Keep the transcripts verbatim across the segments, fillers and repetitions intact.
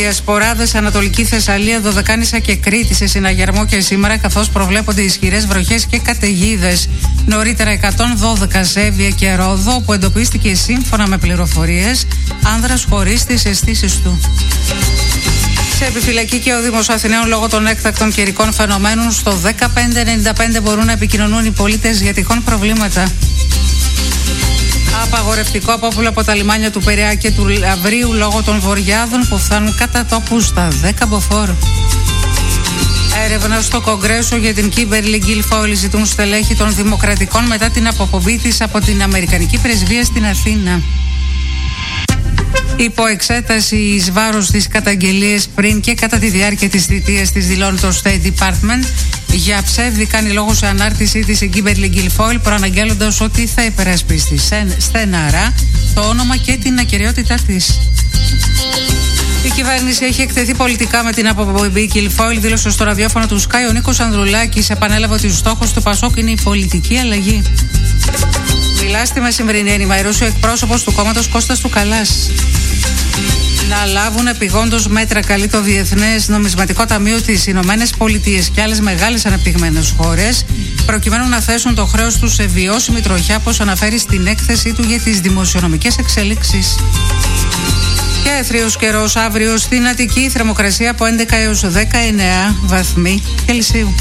Διασποράδες Ανατολική Θεσσαλία, Δωδεκάνησα και Κρήτη σε συναγερμό και σήμερα, καθώς προβλέπονται ισχυρές βροχές και καταιγίδες. Νωρίτερα εκατόν δώδεκα σε Εύβοια και Ρόδο, που εντοπίστηκε σύμφωνα με πληροφορίες άνδρας χωρίς τις αισθήσεις του. Σε επιφυλακή και ο Δήμος Αθηναίων λόγω των έκτακτων καιρικών φαινομένων. Στο δεκαπέντε ενενήντα πέντε μπορούν να επικοινωνούν οι πολίτες για τυχόν προβλήματα. Απαγορευτικό απόπουλο από τα λιμάνια του Πειραιά και του Λαβρίου λόγω των βοριάδων που φτάνουν κατά τόπου στα δέκα μποφόρ. Έρευνα στο Κογκρέσο για την Kimberly Guilfoyle, ζητούν στελέχη των Δημοκρατικών μετά την αποπομπή της από την Αμερικανική Πρεσβεία στην Αθήνα. Υπό εξέταση εις βάρος της καταγγελίες πριν και κατά τη διάρκεια της θητείας της, δηλώνει το State Department. Για ψεύδι κάνει λόγο σε ανάρτησή της η Kimberly Guilfoyle, προαναγγέλλοντας ότι θα υπερασπιστεί στεναρά το όνομα και την ακεραιότητά της. Η κυβέρνηση έχει εκτεθεί πολιτικά με την αποπομπή Guilfoyle, δήλωσε στο ραδιόφωνο του Sky ο Νίκος Ανδρουλάκης. Επανέλαβε ότι ο στόχος του Πασόκ είναι η πολιτική αλλαγή. Μιλά στη μεσημβρινή ενημέρωση ο εκπρόσωπος του κόμματος Κώστας του Καλάς. Να λάβουν επιγόντως μέτρα, καλεί το Διεθνές Νομισματικό Ταμείο, τις Ηνωμένες Πολιτείες και άλλες μεγάλες αναπτυγμένες χώρες, προκειμένου να θέσουν το χρέος τους σε βιώσιμη τροχιά, όπως αναφέρει στην έκθεσή του για τις δημοσιονομικές εξελίξεις. Και αίθριος καιρός αύριο στην Αττική, θερμοκρασία από έντεκα έως δεκαεννέα βαθμοί Κελσίου.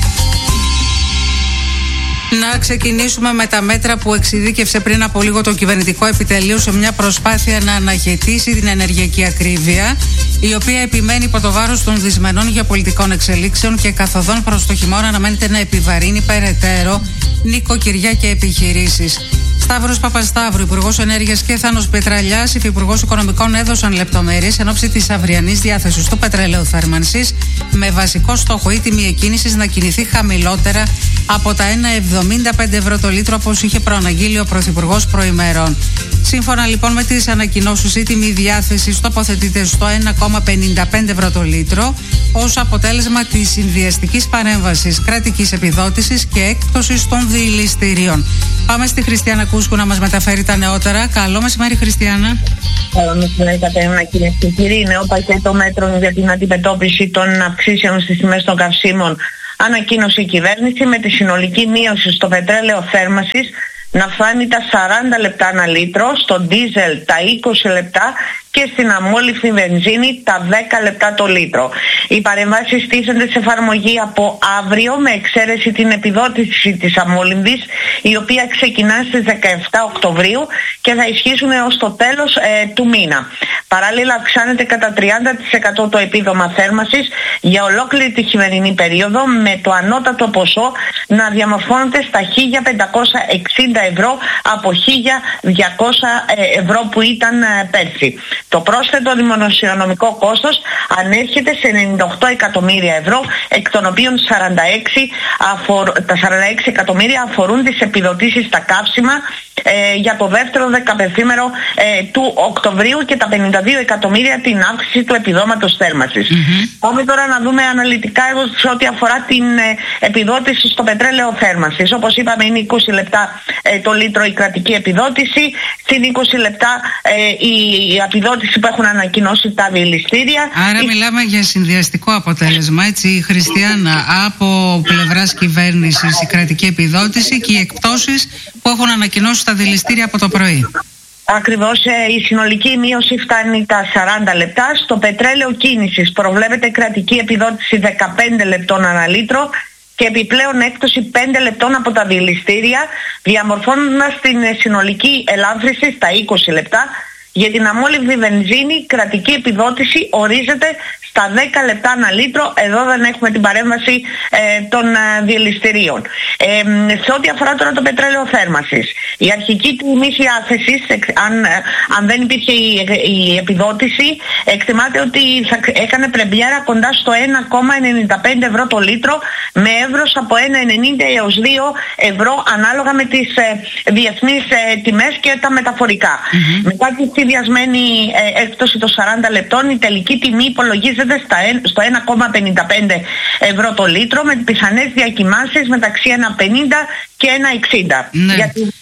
Να ξεκινήσουμε με τα μέτρα που εξειδίκευσε πριν από λίγο το κυβερνητικό επιτελείο σε μια προσπάθεια να αναχαιτήσει την ενεργειακή ακρίβεια, η οποία επιμένει υπό το βάρος των δυσμενών γεωπολιτικών εξελίξεων και καθοδόν προς το χειμώνα αναμένεται να επιβαρύνει περαιτέρω νοικοκυριά και επιχειρήσεις. Σταύρος Παπασταύρου, Υπουργός Ενέργειας, και Θάνος Πετραλιάς, Υφυπουργός Οικονομικών, έδωσαν λεπτομέρειες εν ώψη της αυριανής διάθεσης του πετρελαίου θέρμανσης, με βασικό στόχο η τιμή εκκίνησης να κινηθεί χαμηλότερα από τα ένα κόμμα εβδομήντα πέντε ευρώ το λίτρο, όπως είχε προαναγγείλει ο Πρωθυπουργός προημερών. Σύμφωνα λοιπόν με τις ανακοινώσεις, η τιμή διάθεσης τοποθετείται στο ένα κόμμα πενήντα πέντε ευρώ το λίτρο, ως αποτέλεσμα της συνδυαστικής παρέμβασης κρατικής επιδότησης και έκπτωσης των διηληστηρίων. Πάμε στη Χριστιανά Κούσκου να μας μεταφέρει τα νεότερα. Καλό μεσημέρι, Χριστιανά. Καλό μεσημέρι, Κατερίνα, κυρίες και κύριοι. Νέο πακέτο μέτρων για την αντιμετώπιση των αυξήσεων στις τιμές των καυσίμων ανακοίνωσε η κυβέρνηση, με τη συνολική μείωση στο πετρέλαιο θέρμανσης να φτάνει τα σαράντα λεπτά ανά λίτρο, στο ντίζελ τα είκοσι λεπτά και στην αμόλυφη βενζίνη τα δέκα λεπτά το λίτρο. Οι παρεμβάσεις στήσονται σε εφαρμογή από αύριο, με εξαίρεση την επιδότηση της αμόλυβης, η οποία ξεκινά στις δεκαεπτά Οκτωβρίου και θα ισχύσουν έως το τέλος ε, του μήνα. Παράλληλα, αυξάνεται κατά τριάντα τοις εκατό το επίδομα θέρμανσης για ολόκληρη τη χειμερινή περίοδο, με το ανώτατο ποσό να διαμορφώνεται στα χίλια πεντακόσια εξήντα ευρώ από χίλια διακόσια ευρώ που ήταν ε, πέρσι. Το πρόσθετο δημοσιονομικό κόστος ανέρχεται σε ενενήντα οκτώ εκατομμύρια ευρώ, εκ των οποίων σαράντα έξι αφορ... τα σαράντα έξι εκατομμύρια αφορούν τις επιδοτήσεις στα καύσιμα ε, για το δεύτερο δεκαπενθήμερο ε, του Οκτωβρίου και τα πενήντα δύο εκατομμύρια την αύξηση του επιδόματος θέρμανσης. Mm-hmm. Πάμε τώρα να δούμε αναλυτικά σε ό,τι αφορά την ε, επιδότηση στο πετρέλαιο θέρμανσης. Όπως είπαμε, είναι είκοσι λεπτά ε, το λίτρο η κρατική επιδότηση, στην είκοσι λεπτά ε, η, η επιδότηση που έχουν ανακοινώσει τα διελιστήρια. Άρα η... μιλάμε για συνδυαστικό αποτέλεσμα, έτσι, Χριστιανά, από πλευράς κυβέρνησης η κρατική επιδότηση και οι εκπτώσεις που έχουν ανακοινώσει τα διελιστήρια από το πρωί. Ακριβώς, η συνολική μείωση φτάνει τα σαράντα λεπτά. Στο πετρέλαιο κίνησης προβλέπεται κρατική επιδότηση δεκαπέντε λεπτών ανά λίτρο και επιπλέον έκπτωση πέντε λεπτών από τα διελιστήρια, διαμορφώνοντας την συνολική ελάφρυνση στα είκοσι λεπτά. Για την αμόλυβδη βενζίνη, κρατική επιδότηση ορίζεται στα δέκα λεπτά ανά λίτρο. Εδώ δεν έχουμε την παρέμβαση ε, των ε, διελιστηρίων. Ε, σε ό,τι αφορά τώρα το πετρέλαιο θέρμανσης, η αρχική τιμή διάθεσης, αν, αν δεν υπήρχε η, η επιδότηση, εκτιμάται ότι θα έκανε πρεμιέρα κοντά στο ένα κόμμα ενενήντα πέντε ευρώ το λίτρο, με εύρος από ένα κόμμα ενενήντα έως δύο ευρώ ανάλογα με τις ε, διεθνείς ε, τιμές και τα μεταφορικά. Mm-hmm. Μετά τη συνδυασμένη ε, έκπτωση των σαράντα λεπτών, η τελική τιμή υπολογίζεται στα, στο ένα κόμμα πενήντα πέντε ευρώ το λίτρο, με πιθανές διακυμάνσεις μεταξύ ένα κόμμα πενήντα και ένα κόμμα εξήντα. Ναι. Γιατί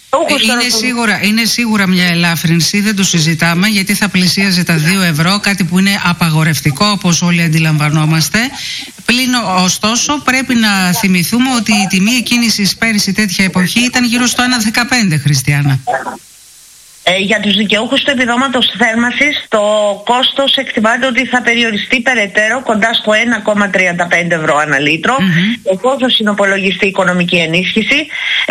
Είναι σίγουρα, είναι σίγουρα μια ελάφρυνση, δεν το συζητάμε, γιατί θα πλησίαζε τα δύο ευρώ, κάτι που είναι απαγορευτικό όπως όλοι αντιλαμβανόμαστε. Πλην ωστόσο πρέπει να θυμηθούμε ότι η τιμή εκκίνησης πέρυσι τέτοια εποχή ήταν γύρω στο ένα κόμμα δεκαπέντε, Χριστιανά. Ε, για τους δικαιούχους του επιδόματος θέρμανσης το κόστος εκτιμάται ότι θα περιοριστεί περαιτέρω κοντά στο ένα κόμμα τριάντα πέντε ευρώ ανά λίτρο. Mm-hmm. Εφόσον συνυπολογιστεί η οικονομική ενίσχυση, ε,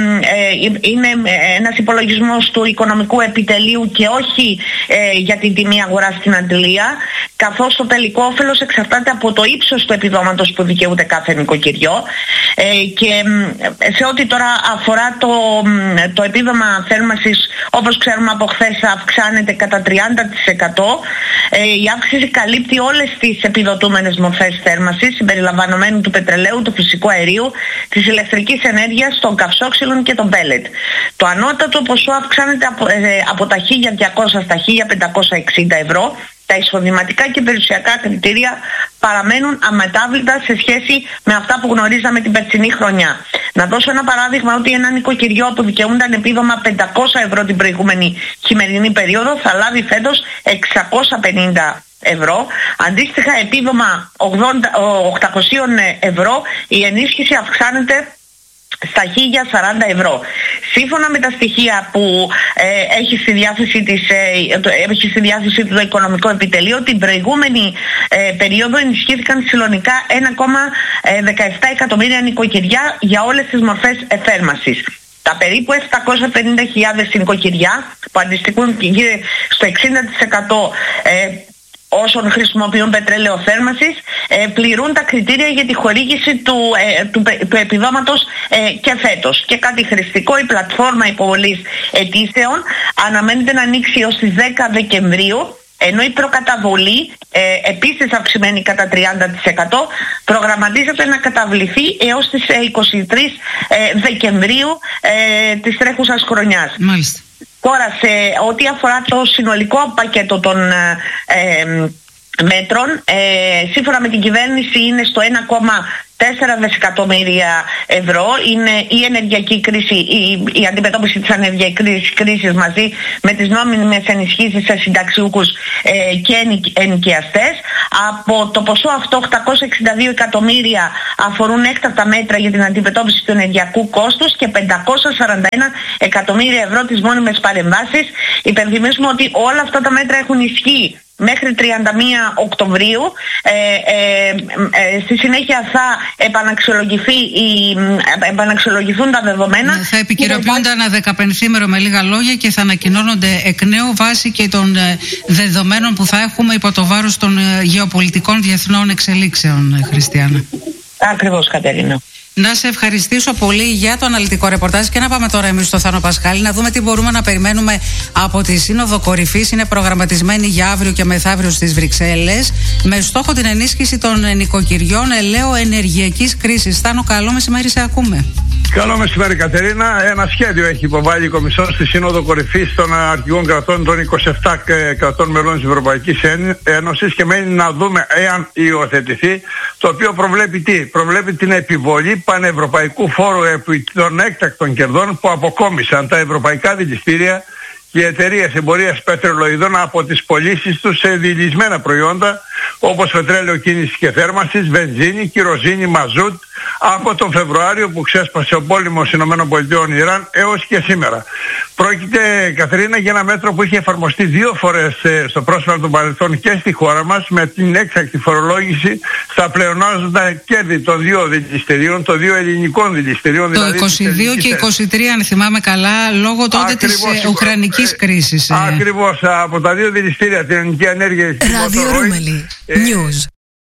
ε, είναι ένας υπολογισμός του οικονομικού επιτελείου και όχι ε, για την τιμή αγορά στην αντλία, καθώς το τελικό όφελος εξαρτάται από το ύψος του επιδόματος που δικαιούται κάθε νοικοκυριό. Ε, και σε ό,τι τώρα αφορά το, το επίδομα θέρμανσης, όπως ξέρουμε από χθες αυξάνεται κατά τριάντα τοις εκατό. Ε, η αύξηση καλύπτει όλες τις επιδοτούμενες μορφές θέρμανσης, συμπεριλαμβανομένου του πετρελαίου, του φυσικού αερίου, της ηλεκτρικής ενέργειας, των καυσόξυλων και των πέλετ. Το ανώτατο ποσό αυξάνεται από, ε, από τα χίλια διακόσια στα χίλια πεντακόσια εξήντα ευρώ. Τα εισοδηματικά και περιουσιακά κριτήρια παραμένουν αμετάβλητα σε σχέση με αυτά που γνωρίζαμε την περσινή χρονιά. Να δώσω ένα παράδειγμα ότι ένα νοικοκυριό που δικαιούνταν επίδομα πεντακόσια ευρώ την προηγούμενη χειμερινή περίοδο θα λάβει φέτος εξακόσια πενήντα ευρώ. Αντίστοιχα επίδομα οκτακόσια ευρώ η ενίσχυση αυξάνεται στα χίλια σαράντα ευρώ. Σύμφωνα με τα στοιχεία που ε, έχει, στη διάθεση της, ε, το, έχει στη διάθεση του το οικονομικό επιτελείο, την προηγούμενη ε, περίοδο ενισχύθηκαν συνολικά ένα κόμμα δεκαεπτά εκατομμύρια νοικοκυριά για όλες τις μορφές θέρμανσης. Τα περίπου επτακόσιες πενήντα χιλιάδες νοικοκυριά που αντιστοιχούν στο εξήντα τοις εκατό ε, όσων χρησιμοποιούν πετρέλαιο θέρμανσης ε, πληρούν τα κριτήρια για τη χορήγηση του, ε, του, του επιδόματος ε, και φέτος. Και κάτι χρηστικό, η πλατφόρμα υποβολής αιτήσεων αναμένεται να ανοίξει ως τις δέκα Δεκεμβρίου, ενώ η προκαταβολή, ε, επίσης αυξημένη κατά τριάντα τοις εκατό, προγραμματίζεται να καταβληθεί έως τις είκοσι τρεις Δεκεμβρίου ε, της τρέχουσας χρονιάς. Μάλιστα. Τώρα, σε ό,τι αφορά το συνολικό πακέτο των ε, ε, μέτρων, ε, σύμφωνα με την κυβέρνηση είναι στο ένα κόμμα τέσσερα δισεκατομμύρια ευρώ. Είναι η ενεργειακή κρίση, η, η αντιμετώπιση της ενεργειακής κρίσης μαζί με τις νόμιμες ενισχύσεις σε συνταξιούχους ε, και ενοικιαστές. Από το ποσό αυτό οκτακόσια εξήντα δύο εκατομμύρια αφορούν έκτακτα μέτρα για την αντιμετώπιση του ενεργειακού κόστους και πεντακόσια σαράντα ένα εκατομμύρια ευρώ τις μόνιμες παρεμβάσεις. Υπενθυμίζουμε ότι όλα αυτά τα μέτρα έχουν ισχύ μέχρι τριάντα μία Οκτωβρίου. Ε, ε, ε, στη συνέχεια θα επαναξιολογηθεί η, επαναξιολογηθούν τα δεδομένα. Θα επικαιροποιούνται ένα δεκαπενθήμερο με λίγα λόγια και θα ανακοινώνονται εκ νέου βάσει και των δεδομένων που θα έχουμε υπό το βάρος των γεωπολιτικών διεθνών εξελίξεων, Χριστιανά. Ακριβώς, Κατερίνα. Να σε ευχαριστήσω πολύ για το αναλυτικό ρεπορτάζ και να πάμε τώρα εμείς στο Θάνο Πασχάλη να δούμε τι μπορούμε να περιμένουμε από τη Σύνοδο Κορυφής. Είναι προγραμματισμένη για αύριο και μεθαύριο στις Βρυξέλλες με στόχο την ενίσχυση των νοικοκυριών ελαίου ενεργειακής κρίσης. Θάνο, καλό μεσημέρι, σε ακούμε. Καλό μεσημέρι, Κατερίνα. Ένα σχέδιο έχει υποβάλει η Κομισιόν στη Σύνοδο Κορυφής των αρχηγών κρατών των είκοσι επτά κρατών μελών της Ευρωπαϊκής Ένωσης και μένει να δούμε εάν υιοθετηθεί, το οποίο προβλέπει τι? Προβλέπει την επιβολή πανευρωπαϊκού φόρου επί των έκτακτων κερδών που αποκόμισαν τα ευρωπαϊκά δηληστήρια και οι εταιρείες εμπορίας πετρελοειδών από τις πωλήσεις τους σε δηλισμένα προϊόντα όπως πετρέλαιο κίνησης και θέρμανσης, βενζίνη, κυροζίνη, μαζούτ από τον Φεβρουάριο που ξέσπασε ο πόλεμος ΗΠΑ Ιράν έως και σήμερα. Πρόκειται, Καθερίνα, για ένα μέτρο που είχε εφαρμοστεί δύο φορές στο πρόσφατο των παρελθόν και στη χώρα μας με την έξακτη φορολόγηση στα πλεονάζοντα κέρδη των δύο δηληστηρίων, των δύο ελληνικών δηληστηρίων. Το δηλαδή είκοσι δύο και είκοσι τρία, αν θυμάμαι καλά, λόγω τότε της ε, Ουκρανικής ε, κρίσης. Ε. Ακριβώς, από τα δύο δηληστήρια, την ελληνική ενέργεια και Ραδιορούμελη News.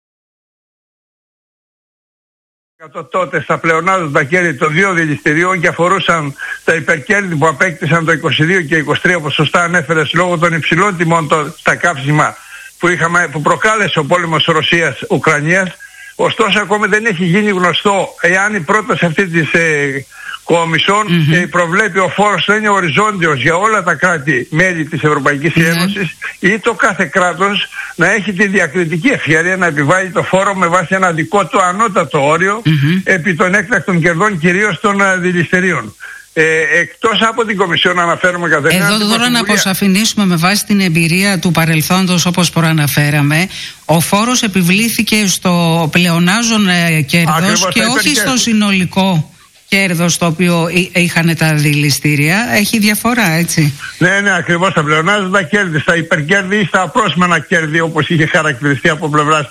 Τότε στα πλεονάζοντα κέρδη των δύο δηληστηρίων και αφορούσαν τα υπερκέρδη που απέκτησαν το είκοσι δύο και είκοσι τρία, όπως σωστά ανέφερες, λόγω των υψηλών τιμών το, στα καύσιμα που, είχαμε, που προκάλεσε ο πόλεμος Ρωσίας-Ουκρανίας. Ωστόσο ακόμη δεν έχει γίνει γνωστό εάν η πρόταση αυτή της ε, Κομισιόν mm-hmm. και προβλέπει ο φόρος θα είναι οριζόντιος για όλα τα κράτη-μέλη της Ευρωπαϊκής mm-hmm. Ένωσης ή το κάθε κράτος να έχει τη διακριτική ευκαιρία να επιβάλλει το φόρο με βάση ένα δικό του ανώτατο όριο mm-hmm. επί των έκτακτων κερδών, κυρίως των δηληστηρίων. Ε, εκτός από την Κομισιόν αναφέρουμε Κατερίνα. Εδώ τώρα πρωτοβουλία... να αποσαφηνίσουμε με βάση την εμπειρία του παρελθόντος, όπως προαναφέραμε, ο φόρος επιβλήθηκε στο πλεονάζον ε, κέρδος και όχι στο συνολικό κέρδος το οποίο είχαν τα δηληστήρια. Έχει διαφορά, έτσι. Ναι, ναι, ακριβώς. Τα πλεονάζοντα κέρδη, στα υπερκέρδη ή στα απρόσμενα κέρδη, όπως είχε χαρακτηριστεί από πλευράς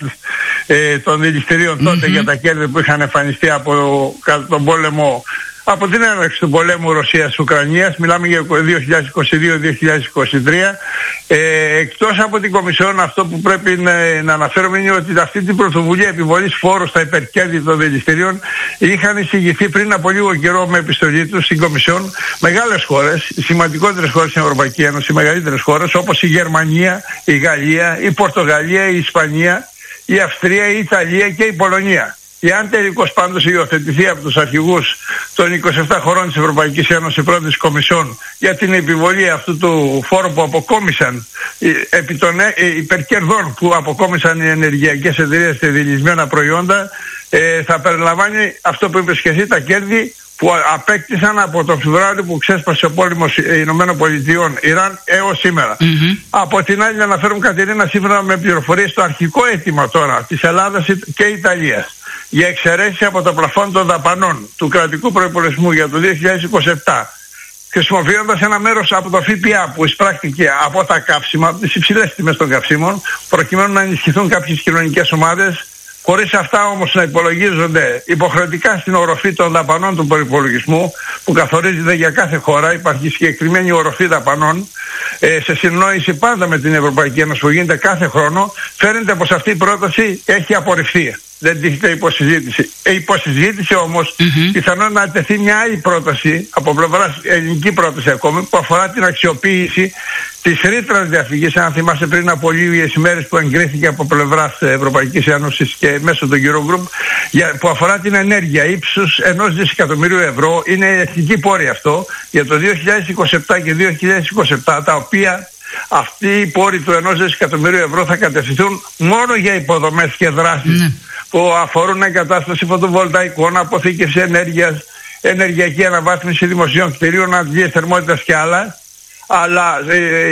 ε, των δηληστηρίων τότε mm-hmm. για τα κέρδη που είχαν εμφανιστεί από τον πόλεμο, από την έναρξη του πολέμου Ρωσίας-Ουκρανίας, μιλάμε για δύο χιλιάδες είκοσι δύο δύο χιλιάδες είκοσι τρία. Ε, εκτός από την Κομισιόν, αυτό που πρέπει να, να αναφέρουμε είναι ότι αυτή την πρωτοβουλία επιβολής φόρου στα υπερκέρδη των δηληστηρίων είχαν εισηγηθεί πριν από λίγο καιρό με επιστολή τους στην Κομισιόν μεγάλες χώρες, οι σημαντικότερες χώρες στην Ευρωπαϊκή Ένωση, οι μεγαλύτερες χώρες όπως η Γερμανία, η Γαλλία, η Πορτογαλία, η Ισπανία, η Αυστρία, η Ιταλία και η Πολωνία. Εάν τελικώς πάντως υιοθετηθεί από τους αρχηγούς των είκοσι επτά χωρών της Ευρωπαϊκής Ένωσης η πρόταση Κομισιόν για την επιβολή αυτού του φόρου που αποκόμισαν επί των υπερκερδών που αποκόμισαν οι ενεργειακές εταιρείες σε δηλισμένα προϊόντα, ε, θα περιλαμβάνει αυτό που είπες και εσύ, τα κέρδη που απέκτησαν από τον Φεβρουάριο που ξέσπασε ο πόλεμος Ηνωμένων Πολιτειών Ιράν έως σήμερα. Mm-hmm. Από την άλλη, να αναφέρουμε Κατερίνα, σύμφωνα με πληροφορίες, το αρχικό αίτημα τώρα της Ελλάδας και Ιταλίας για εξαιρέσεις από το πλαφόν των δαπανών του κρατικού προϋπολογισμού για το δύο χιλιάδες είκοσι επτά, χρησιμοποιώντας ένα μέρος από το ΦΠΑ που εισπράχτηκε από τα καύσιμα, από τις υψηλές τιμές των καυσίμων, προκειμένου να ενισχυθούν κάποιες κοινωνικές ομάδες, χωρίς αυτά όμως να υπολογίζονται υποχρεωτικά στην οροφή των δαπανών του προϋπολογισμού που καθορίζεται για κάθε χώρα. Υπάρχει συγκεκριμένη οροφή δαπανών ε, σε συνεννόηση πάντα με την Ευρωπαϊκή Ένωση που γίνεται κάθε χρόνο. Φαίνεται πως αυτή η πρόταση έχει απορριφθεί. Δεν τίθεται υποσυζήτηση. Ε, υποσυζήτηση όμως mm-hmm. πιθανόν να τεθεί μια άλλη πρόταση από πλευράς, ελληνική πρόταση ακόμη, που αφορά την αξιοποίηση της ρήτρας διαφυγής. Αν θυμάσαι, πριν από λίγες ημέρες που εγκρίθηκε από πλευράς Ευρωπαϊκής Ένωσης και μέσω του Eurogroup, για, που αφορά την ενέργεια ύψους ενός δισεκατομμυρίου ευρώ. Είναι εθνική πόρη αυτό για το δύο χιλιάδες είκοσι επτά και δύο χιλιάδες είκοσι επτά, τα οποία αυτοί οι πόροι του ενός δισεκατομμυρίου ευρώ θα κατευθυνθούν μόνο για υποδομές και δράσεις mm. που αφορούν εγκατάσταση φωτοβολταϊκών, αποθήκευση ενέργειας, ενεργειακή αναβάθμιση δημοσίων κτηρίων, αντλίες θερμότητας και άλλα. Αλλά ε,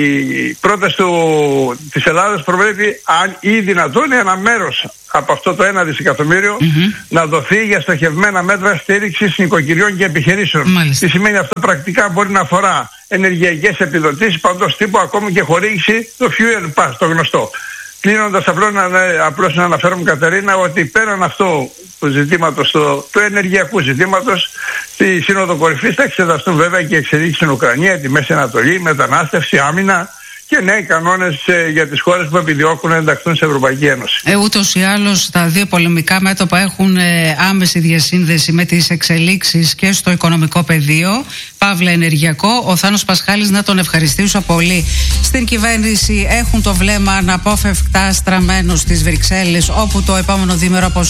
η πρόταση του, της Ελλάδας προβλέπει, αν ή δυνατόν, ένα μέρος από αυτό το ένα δισεκατομμύριο mm-hmm. να δοθεί για στοχευμένα μέτρα στήριξης νοικοκυριών και επιχειρήσεων. Μάλιστα. Τι σημαίνει αυτό πρακτικά? Μπορεί να αφορά ενεργειακές επιδοτήσεις παντός τύπου, ακόμη και χορήγηση το fuel pass, το γνωστό. Κλείνοντας, απλώς να, απλώς να αναφέρουμε, Κατερίνα, ότι πέραν αυτού του ζητήματος, του, του ενεργειακού ζητήματος, στη Σύνοδο Κορυφής θα εξεταστούν βέβαια και εξελίξεις στην Ουκρανία, τη Μέση Ανατολή, μετανάστευση, άμυνα και νέοι κανόνες ε, για τις χώρες που επιδιώκουν να ενταχθούν στην Ευρωπαϊκή Ένωση. Ε, ούτως ή άλλως τα δύο πολεμικά μέτωπα έχουν ε, άμεση διασύνδεση με τις εξελίξεις και στο οικονομικό πεδίο, παύλα ενεργειακό. Ο Θάνος Πασχάλης, να τον ευχαριστήσω πολύ. Στην κυβέρνηση έχουν το βλέμμα αναπόφευκτα στραμμένο στις Βρυξέλλες, όπου το επόμενο διήμερο, όπως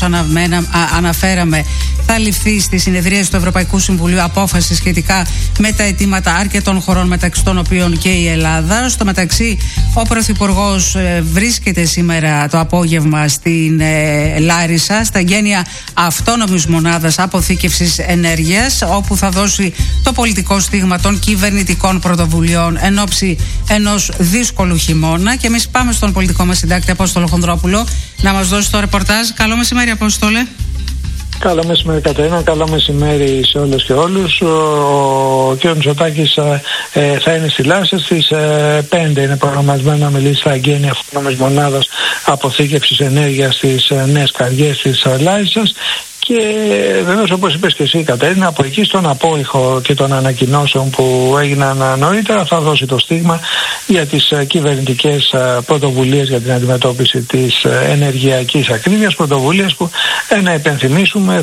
αναφέραμε, θα ληφθεί στη συνεδρία του Ευρωπαϊκού Συμβουλίου απόφαση σχετικά με τα αιτήματα αρκετών χωρών, μεταξύ των οποίων και η Ελλάδα. Στο μεταξύ, ο Πρωθυπουργός ε, βρίσκεται σήμερα το απόγευμα στην ε, Λάρισα, στα εγγένεια αυτόνομης μονάδας αποθήκευσης ενέργειας, όπου θα δώσει το πολιτικό στίγμα των κυβερνητικών πρωτοβουλειών εν ώψη ενός δύσκολου χειμώνα. Και εμείς πάμε στον πολιτικό μας συντάκτη Απόστολο Χονδρόπουλο να μας δώσει το ρεπορτάζ. Καλό μεσημέρι, Απόστολε. Καλό μεσημέρι, Κατερίνα. Καλό μεσημέρι σε όλες και όλους. Ο, ο κ. Μητσοτάκης ε, θα είναι στη Λάρισα στις ε, πέντε. Είναι προγραμματμένο να μιλήσει στα εγγένεια αυτόνομης μονάδας αποθήκευσης ενέργειας στις ε, νέες καριές της ε, Λάρισσας. Και βεβαίως, όπως είπες και εσύ, Κατερίνα, από εκεί στον απόϊχο και των ανακοινώσεων που έγιναν νωρίτερα θα δώσει το στίγμα για τις κυβερνητικές πρωτοβουλίες για την αντιμετώπιση της ενεργειακής ακρίβειας, πρωτοβουλίες που, ε, να υπενθυμίσουμε,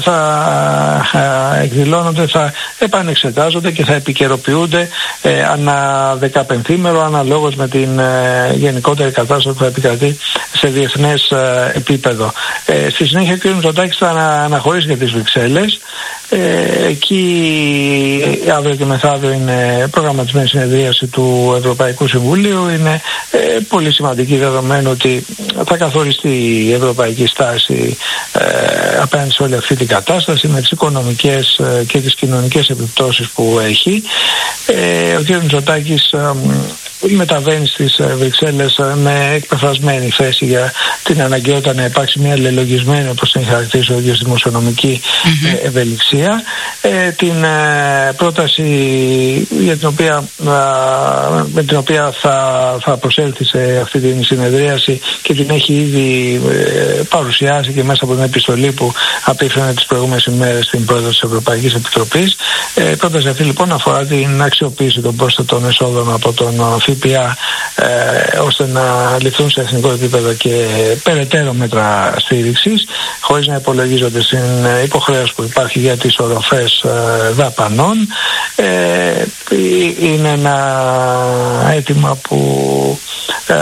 θα εκδηλώνονται, θα επανεξετάζονται και θα επικαιροποιούνται ε, ανά δεκαπενθήμερο, αναλόγως με την ε, γενικότερη κατάσταση που θα επικρατεί σε διεθνές ε, επίπεδο. Ε, στη συνέχεια, ο κ. Μητσοτάκης θα αναχωρήσει για τις Βρυξέλλες Ε, εκεί αύριο και μεθαύριο είναι προγραμματισμένη συνεδρίαση του Ευρωπαϊκού Συμβουλίου. Είναι ε, πολύ σημαντική, δεδομένου ότι θα καθοριστεί η ευρωπαϊκή στάση ε, απέναντι σε όλη αυτή την κατάσταση με τις οικονομικές ε, και τις κοινωνικές επιπτώσεις που έχει. Ε, ο κ. Μητσοτάκης ε, μεταβαίνει στις Βρυξέλλες με εκπεφρασμένη θέση για την αναγκαιότητα να υπάρξει μια λελογισμένη, όπως την χαρακτηρίζει ο ίδιος, δημοσιονομική mm-hmm. ευελιξία. Ε, την ε, πρόταση για την οποία, ε, με την οποία θα, θα προσέλθει σε αυτή την συνεδρίαση και την έχει ήδη ε, παρουσιάσει και μέσα από την επιστολή που απίφθανε τις προηγούμενες ημέρες στην πρόεδρο της Ευρωπαϊκής Επιτροπής. Ε, η πρόταση αυτή λοιπόν αφορά την αξιοποίηση των πρόσθετων εσόδων από τον ΦΠΑ ε, ώστε να ληφθούν σε εθνικό επίπεδο και περαιτέρω μέτρα στήριξης, χωρίς να υπολογίζονται στην υποχρέωση που υπάρχει για τις οροφές ε, δαπανών. Ε, είναι ένα αίτημα που ε,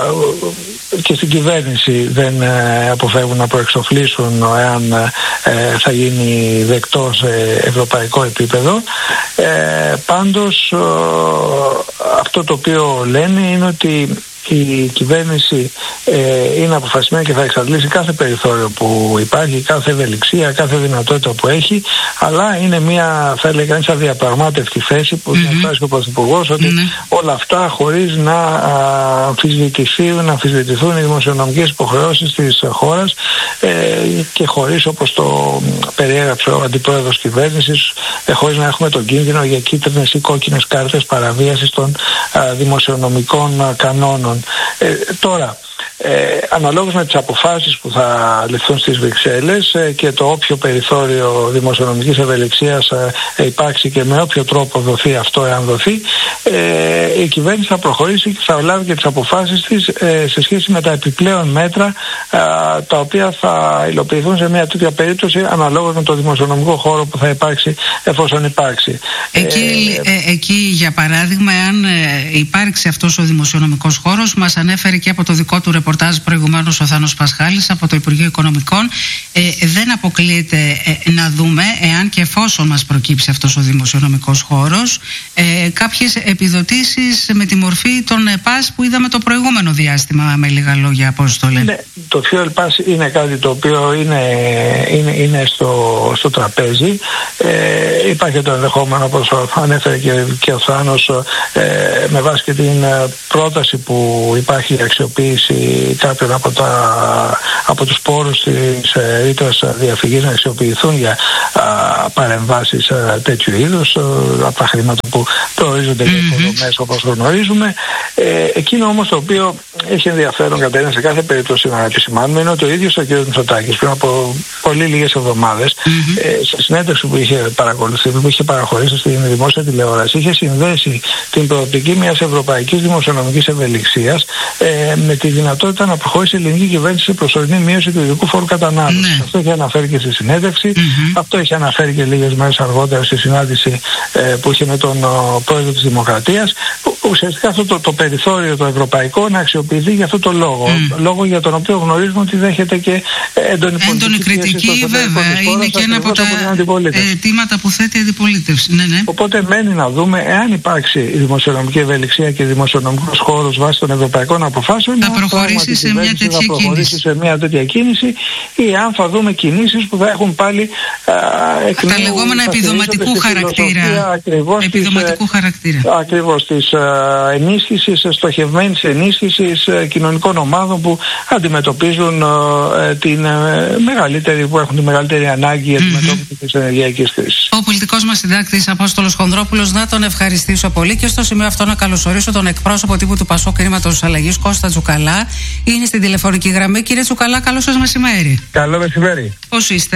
και στην κυβέρνηση δεν ε, αποφεύγουν να προεξοφλήσουν εάν ε, θα γίνει δεκτό σε ευρωπαϊκό επίπεδο. Ε, πάντως ε, αυτό το οποίο λένε είναι ότι η κυβέρνηση ε, είναι αποφασισμένη και θα εξαντλήσει κάθε περιθώριο που υπάρχει, κάθε ευελιξία, κάθε δυνατότητα που έχει, αλλά είναι μια, θα έλεγα, μια διαπραγμάτευτη θέση που mm-hmm. θα ο Πρωθυπουργός ότι mm-hmm. όλα αυτά χωρίς να αμφισβητηθούν, να αμφισβητηθούν οι δημοσιονομικές υποχρεώσεις της χώρας ε, και χωρίς, όπως το περιέγραψε ο αντιπρόεδρος κυβέρνησης, ε, χωρίς να έχουμε τον κίνδυνο για κίτρινες ή κόκκινες κάρτες παραβίασης των α, δημοσιονομικών κανόνων. Ε, τώρα, ε, αναλόγως με τις αποφάσεις που θα ληφθούν στις Βρυξέλλες ε, και το όποιο περιθώριο δημοσιονομικής ευελιξίας ε, υπάρξει και με όποιο τρόπο δοθεί αυτό, εάν δοθεί, ε, η κυβέρνηση θα προχωρήσει και θα λάβει και τις αποφάσεις της ε, σε σχέση με τα επιπλέον μέτρα ε, τα οποία θα υλοποιηθούν σε μια τέτοια περίπτωση αναλόγως με το δημοσιονομικό χώρο που θα υπάρξει, εφόσον υπάρξει. Εκεί, ε, ε, εκεί για παράδειγμα, αν ε, υπάρξει αυτός ο δημοσιονομικός χώρος, μας ανέφερε και από το δικό του ρεπορτάζ προηγουμένως ο Θάνος Πασχάλης από το Υπουργείο Οικονομικών, ε, δεν αποκλείεται ε, να δούμε, εάν και εφόσον μας προκύψει αυτός ο δημοσιονομικός χώρος, ε, κάποιες επιδοτήσεις με τη μορφή των ΕΠΑΣ που είδαμε το προηγούμενο διάστημα, με λίγα λόγια, Απόστολε. Ναι, το Fuel Pass είναι κάτι το οποίο είναι, είναι, είναι στο, στο τραπέζι. Ε, υπάρχει το ενδεχόμενο, όπως ανέφερε και, και ο Θάνος, ε, με βάση και την πρόταση που υπάρχει η αξιοποίηση κάποιων από, τα, από τους πόρους της ε, ρήτρας διαφυγής να αξιοποιηθούν για α, παρεμβάσεις α, τέτοιου είδους, α, από τα χρήματα που προορίζονται για mm-hmm. υποδομές, όπως γνωρίζουμε. Ε, εκείνο όμως το οποίο έχει ενδιαφέρον κατά ένα σε κάθε περίπτωση να επισημάνουμε είναι ότι ο ίδιος ο κ. Μητσοτάκης πριν από πολύ λίγες εβδομάδες mm-hmm. ε, σε συνέντευξη που είχε παρακολουθεί, που είχε παραχωρήσει στην δημόσια τηλεόραση, είχε συνδέσει την προοπτική μιας ευρωπαϊκής δημοσιονομικής ευελιξίας ε, με τη δυνατότητα να προχωρήσει η ελληνική κυβέρνηση σε προσωρινή μείωση του ειδικού φόρου κατανάλωσης. Mm-hmm. Αυτό είχε αναφέρει και στη συνέντευξη, mm-hmm. αυτό είχε αναφέρει και λίγες μέρες αργότερα στη συνάντηση ε, που είχε με τον ο, πρόεδρο της Δημοκρατίας. Ουσιαστικά αυτό το, το περιθώριο το ευρωπαϊκό να αξιοποιηθεί για αυτό το λόγο. Mm. Λόγο για τον οποίο γνωρίζουμε ότι δέχεται και έντονη έντονη κριτική, βέβαια. Είναι και ένα από τα αιτήματα που θέτει η αντιπολίτευση. Ναι, ναι. Οπότε μένει να δούμε εάν υπάρξει η δημοσιονομική ευελιξία και δημοσιονομικός χώρος βάσει των ευρωπαϊκών αποφάσεων. Θα προχωρήσει σε μια τέτοια θα προχωρήσει σε μια τέτοια κίνηση, ή αν θα δούμε κινήσεις που θα έχουν πάλι α, εκ νέου, τα λεγόμενα επιδοματικού χαρακτήρα. Ακριβώς επιδοματικού της, χαρακτήρα. Ακριβώς της ενίσχυσης, στοχευμένης ενίσχυσης κοινωνικών ομάδων που αντιμετωπίζουν ε, την ε, μεγαλύτερη, που έχουν τη μεγαλύτερη ανάγκη για mm-hmm. αντιμετώπιση της ενεργειακής κρίσης. Ο πολιτικός μας συντάκτης Απόστολος Χονδρόπουλος, να τον ευχαριστήσω πολύ και στο σημείο αυτό να καλωσορίσω τον εκπρόσωπο τύπου του Πασόκ Κινήματος Αλλαγής, Κώστα Τσουκαλά. Είναι στην τηλεφωνική γραμμή. Κύριε Τσουκαλά, καλό σας μεσημέρι. Καλό μεσημέρι. Πώς είστε?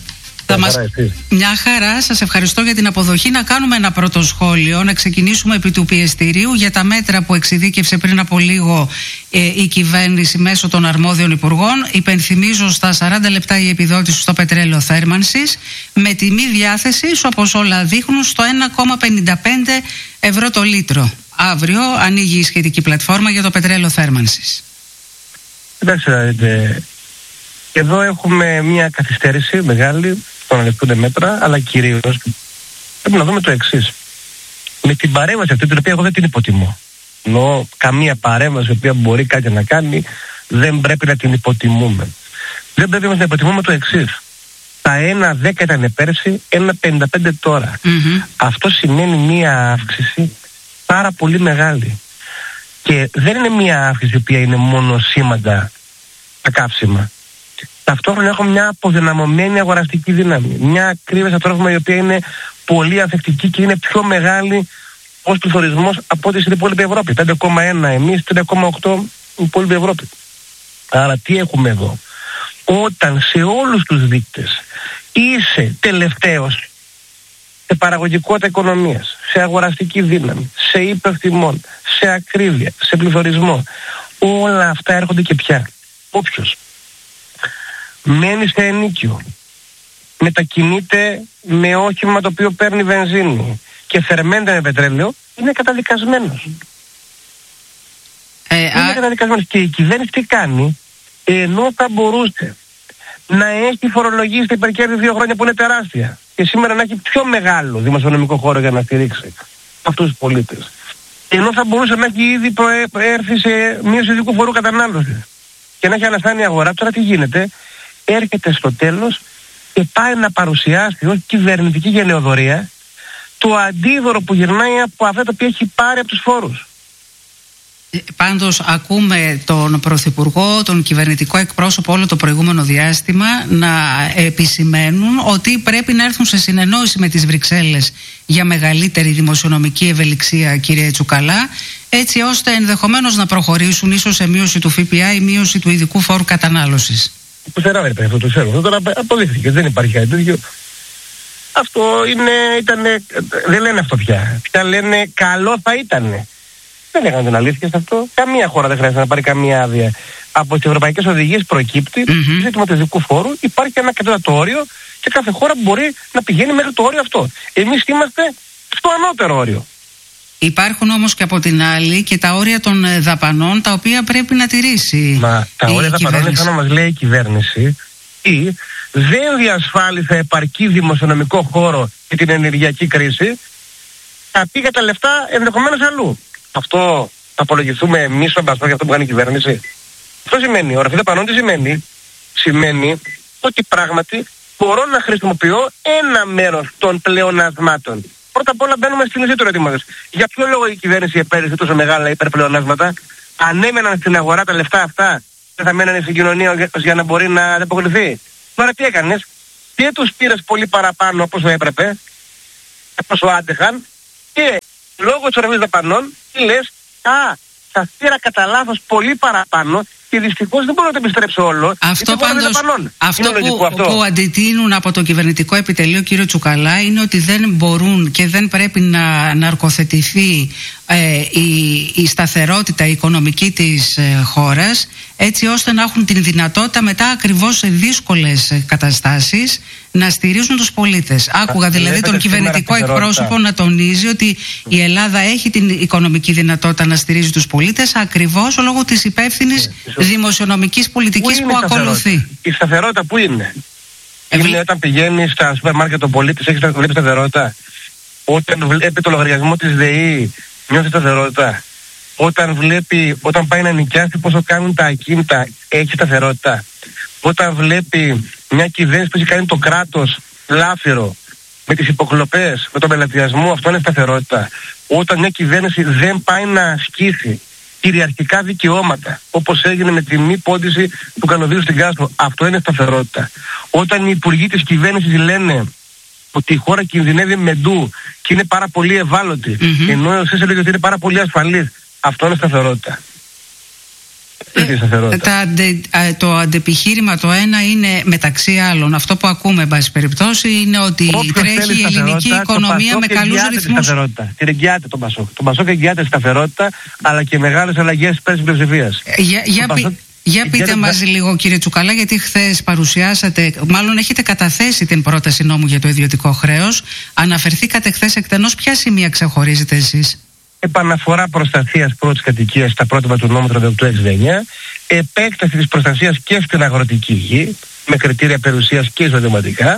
Θα μας... Μια χαρά, σας ευχαριστώ για την αποδοχή. Να κάνουμε ένα πρώτο σχόλιο, να ξεκινήσουμε επί του πιεστηρίου για τα μέτρα που εξειδίκευσε πριν από λίγο ε, η κυβέρνηση μέσω των αρμόδιων υπουργών. Υπενθυμίζω στα σαράντα λεπτά η επιδότηση στο πετρέλαιο θέρμανσης με τιμή διάθεσης, όπως όλα δείχνουν, στο ένα κόμμα πενήντα πέντε ευρώ το λίτρο. Αύριο ανοίγει η σχετική πλατφόρμα για το πετρέλαιο θέρμανσης. Εντάξει, εδώ έχουμε μια καθυστέρηση μεγάλη. στο να λεφτούν μέτρα, αλλά κυρίως πρέπει να δούμε το εξής. Με την παρέμβαση αυτή, την οποία εγώ δεν την υποτιμώ, ενώ καμία παρέμβαση η οποία μπορεί κάτι να κάνει δεν πρέπει να την υποτιμούμε. Δεν πρέπει να την υποτιμούμε το εξής. Τα ένα δέκα ήταν πέρσι, ένα πενήντα πέντε τώρα. Mm-hmm. Αυτό σημαίνει μία αύξηση πάρα πολύ μεγάλη. Και δεν είναι μία αύξηση η οποία είναι μόνο σήμαντα τα καύσιμα. Ταυτόχρονα έχουμε μια αποδυναμωμένη αγοραστική δύναμη. Μια ακρίβεια στα τρόφιμα η οποία είναι πολύ ανθεκτική και είναι πιο μεγάλη ως πληθωρισμός από ό,τι στην υπόλοιπη Ευρώπη. πέντε κόμμα ένα εμείς, τρία κόμμα οκτώ η υπόλοιπη Ευρώπη. Άρα τι έχουμε εδώ? Όταν σε όλους τους δείκτες είσαι τελευταίος σε παραγωγικότητα οικονομίας, σε αγοραστική δύναμη, σε υπερτιμών, σε ακρίβεια, σε πληθωρισμό, όλα αυτά έρχονται και πια. Όποιος μένει σε ενοίκιο, μετακινείται με όχημα το οποίο παίρνει βενζίνη και θερμαίνεται με πετρέλαιο, είναι καταδικασμένος. Ε, είναι α... καταδικασμένος. Και η κυβέρνηση τι κάνει? Ενώ θα μπορούσε να έχει φορολογήσει την υπερκέρδη δύο χρόνια που είναι τεράστια και σήμερα να έχει πιο μεγάλο δημοσιονομικό χώρο για να στηρίξει αυτούς τους πολίτες, ενώ θα μπορούσε να έχει ήδη έρθει σε μείωση ειδικού φορού κατανάλωσης και να έχει αναστάνει η αγορά, τώρα τι γίνεται? Έρχεται στο τέλος και πάει να παρουσιάσει ως κυβερνητική γενεοδορία το αντίδωρο που γυρνάει από αυτά τα οποία έχει πάρει από τους φόρους. Πάντως ακούμε τον Πρωθυπουργό, τον κυβερνητικό εκπρόσωπο όλο το προηγούμενο διάστημα να επισημαίνουν ότι πρέπει να έρθουν σε συνεννόηση με τις Βρυξέλλες για μεγαλύτερη δημοσιονομική ευελιξία, κύριε Τσουκαλά, έτσι ώστε ενδεχομένως να προχωρήσουν ίσως σε μείωση του ΦΠΑ ή μείωση του ειδικού φόρου κατανάλωσης. Που δεν έπρεπε αυτό το ξέρω. Αυτό τώρα αποδείχθηκε. Δεν υπάρχει κάτι τέτοιο. Αυτό είναι, ήτανε, δεν λένε αυτό πια. Πια λένε καλό θα ήτανε. Δεν έκαναν την αλήθεια σε αυτό. Καμία χώρα δεν χρειάζεται να πάρει καμία άδεια. Από τις ευρωπαϊκές οδηγίες προκύπτει mm-hmm. ζήτημα του ειδικού φόρου. Υπάρχει ένα κατώτατο όριο και κάθε χώρα μπορεί να πηγαίνει μέχρι το όριο αυτό. Εμείς είμαστε στο ανώτερο όριο. Υπάρχουν όμως και από την άλλη και τα όρια των δαπανών τα οποία πρέπει να τηρήσει. Μα τα όρια δαπανών είναι σαν να μας λέει η κυβέρνηση ή δεν διασφάλισε επαρκή δημοσιονομικό χώρο για την ενεργειακή κρίση, θα πήγα τα λεφτά ενδεχομένως αλλού. Αυτό θα απολογηθούμε εμείς στον Πασόκ για αυτό που κάνει η κυβέρνηση? Αυτό σημαίνει, οροφή δαπανών τι σημαίνει? Σημαίνει ότι πράγματι μπορώ να χρησιμοποιώ ένα μέρος των πλεονασμάτων. Πρώτα απ' όλα μπαίνουμε στην ουσία του ερωτήματος. Για ποιο λόγο η κυβέρνηση επέρισε τόσο μεγάλα υπερπλεονάσματα? Αν έμεναν στην αγορά τα λεφτά αυτά, δεν θα μένανε στην κοινωνία για να μπορεί να ανταποκριθεί. Τώρα τι έκανες? Και τους πήρες πολύ παραπάνω από όσο έπρεπε, από όσο άντεχαν, και λόγω της οροφής δαπανών, τι λες? Α, θα πήρα κατά λάθος πολύ παραπάνω και δυστυχώς δεν μπορώ να το επιστρέψω όλο. Αυτό πάντως, αυτό που, αυτό που αντιτείνουν από το κυβερνητικό επιτελείο, κύριο Τσουκαλά, είναι ότι δεν μπορούν και δεν πρέπει να ναρκοθετηθεί ε, η, η σταθερότητα η οικονομική της ε, χώρας, έτσι ώστε να έχουν την δυνατότητα μετά ακριβώς σε δύσκολες καταστάσεις να στηρίζουν τους πολίτες. Άκουγα δηλαδή τον κυβερνητικό εκπρόσωπο να τονίζει ότι η Ελλάδα έχει την οικονομική δυνατότητα να στηρίζει τους πολίτες ακριβώς λόγω της υπεύθυνης δημοσιονομικής πολιτικής που, που ακολουθεί. Η σταθερότητα πού είναι? Ευλ... Είναι όταν πηγαίνει στα σούπερ μάρκετ των πολίτες, έχει βλέπει σταθερότητα? Όταν βλέπει το λογαριασμό της ΔΕΗ, νιώθει σταθερότητα? Όταν βλέπει, όταν πάει να νοικιάσει πόσο κάνουν τα ακίνητα, έχει σταθερότητα? Όταν βλέπει μια κυβέρνηση που έχει κάνει το κράτος λάφυρο με τις υποκλοπές, με τον πελατειασμό, αυτό είναι σταθερότητα? Όταν μια κυβέρνηση δεν πάει να ασκήσει κυριαρχικά δικαιώματα, όπως έγινε με τη μη πόντιση του κανοδίου στην Κάστρο, αυτό είναι σταθερότητα? Όταν οι υπουργοί της κυβέρνησης λένε ότι η χώρα κινδυνεύει με ντου και είναι πάρα πολύ ευάλωτη, mm-hmm. ενώ ο ΣΥΣ έλεγε ότι είναι πάρα πολύ ασφαλής, αυτό είναι σταθερότητα? Ε, τα αντε, το αντεπιχείρημα το ένα είναι, μεταξύ άλλων, αυτό που ακούμε εν πάση περιπτώσει, είναι ότι όποιος τρέχει η ελληνική οικονομία με καλούς ρυθμούς. Την εγγυάται τον Πασόκ. Τον Πασόκ εγγυάται τη σταθερότητα, αλλά και μεγάλες αλλαγές της πέρσης πλειοψηφίας. Για, για, πι, για πείτε μας θα... λίγο, κύριε Τσουκαλά, γιατί χθες παρουσιάσατε, μάλλον έχετε καταθέσει την πρόταση νόμου για το ιδιωτικό χρέος. Αναφερθήκατε χθες εκτενώς, ποια σημεία ξεχωρίζετε εσείς? Επαναφορά προστασίας πρώτης κατοικίας στα πρότυπα του νόμου τριάντα οκτώ εξήντα εννιά, επέκταση της προστασίας και στην αγροτική γη, με κριτήρια περιουσίας και εισοδηματικά,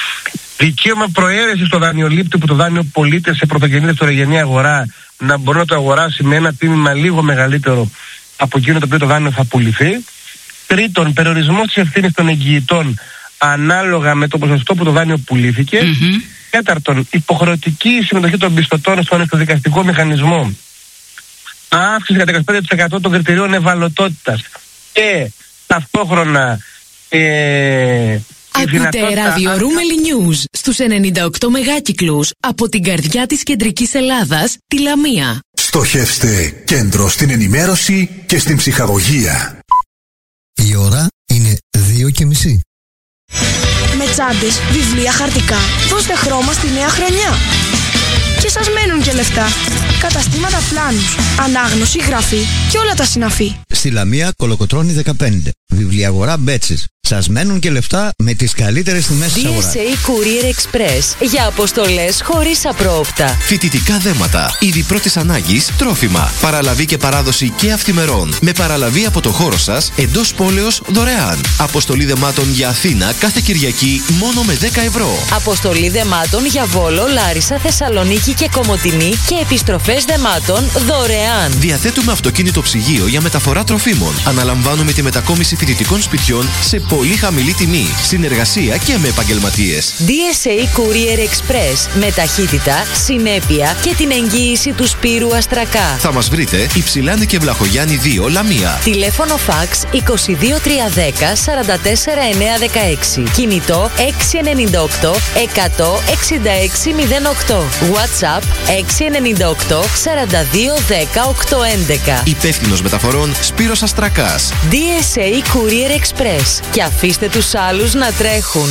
δικαίωμα προαίρεση στο δανειολήπτη που το δάνειο πωλείται σε πρωτογενή δευτερογενή αγορά να μπορεί να το αγοράσει με ένα τίμημα λίγο μεγαλύτερο από εκείνο το οποίο το δάνειο θα πουληθεί. Τρίτον, περιορισμός της ευθύνης των εγγυητών ανάλογα με το ποσοστό που το δάνειο πουλήθηκε. Mm-hmm. Τέταρτον, υποχρεωτική συμμετοχή των πιστωτών στον εξοδικαστικό μηχανισμό. Αύξηση κατά είκοσι πέντε τοις εκατό των κριτηρίων ευαλωτότητας. Και ταυτόχρονα ε, ακούτε δυνατότητα... ραδιορούμελη News στους ενενήντα οκτώ μεγάκυκλους από την καρδιά της κεντρικής Ελλάδας, τη Λαμία. Στοχεύστε κέντρο στην ενημέρωση και στην ψυχαγωγία. Η ώρα είναι δύο και μισή. Με τσάντες, βιβλία, χαρτικά, δώστε χρώμα στη νέα χρονιά. Και σας μένουν και λεφτά. Καταστήματα πλάνους, ανάγνωση, γραφή και όλα τα συναφή. Στη Λαμία, Κολοκοτρώνη δεκαπέντε. Βιβλιαγορά Μπέτσης. Σας μένουν και λεφτά με τις καλύτερες τιμές της αγοράς. ντι ες έι Courier Express για αποστολές χωρίς απρόοπτα. Φοιτητικά δέματα, είδη πρώτης ανάγκης, τρόφιμα, παραλαβή και παράδοση και αυθημερών. Με παραλαβή από το χώρο σας, εντός πόλεως δωρεάν. Αποστολή δεμάτων για Αθήνα κάθε Κυριακή μόνο με δέκα ευρώ. Αποστολή δεμάτων για Βόλο, Λάρισα, Θεσσαλονίκη και Κομοτηνή και επιστροφές δεμάτων δωρεάν. Διαθέτουμε αυτοκίνητο ψυγείο για μεταφορά τροφίμων. Αναλαμβάνουμε τη μετακόμιση φοιτητικών σπιτιών σε πολύ χαμηλή τιμή, συνεργασία και με επαγγελματίες. ντι ες έι Courier Express με ταχύτητα, συνέπεια και την εγγύηση του Σπύρου Αστρακά. Θα μας βρείτε Υψηλάνη και Βλαχογιάννη δύο, Λαμία. Τηλέφωνο φαξ είκοσι δύο τριακόσια δέκα σαράντα τέσσερα εννιακόσια δεκαέξι. Κινητό έξι εννιά οκτώ εκατό εξήντα έξι μηδέν οκτώ. WhatsApp έξι εννιά οκτώ σαράντα δύο δέκα οκτακόσια έντεκα. Υπεύθυνος μεταφορών Σπύρος Αστρακάς. ντι ες έι Courier Express. Και αφήστε τους άλλους να τρέχουν.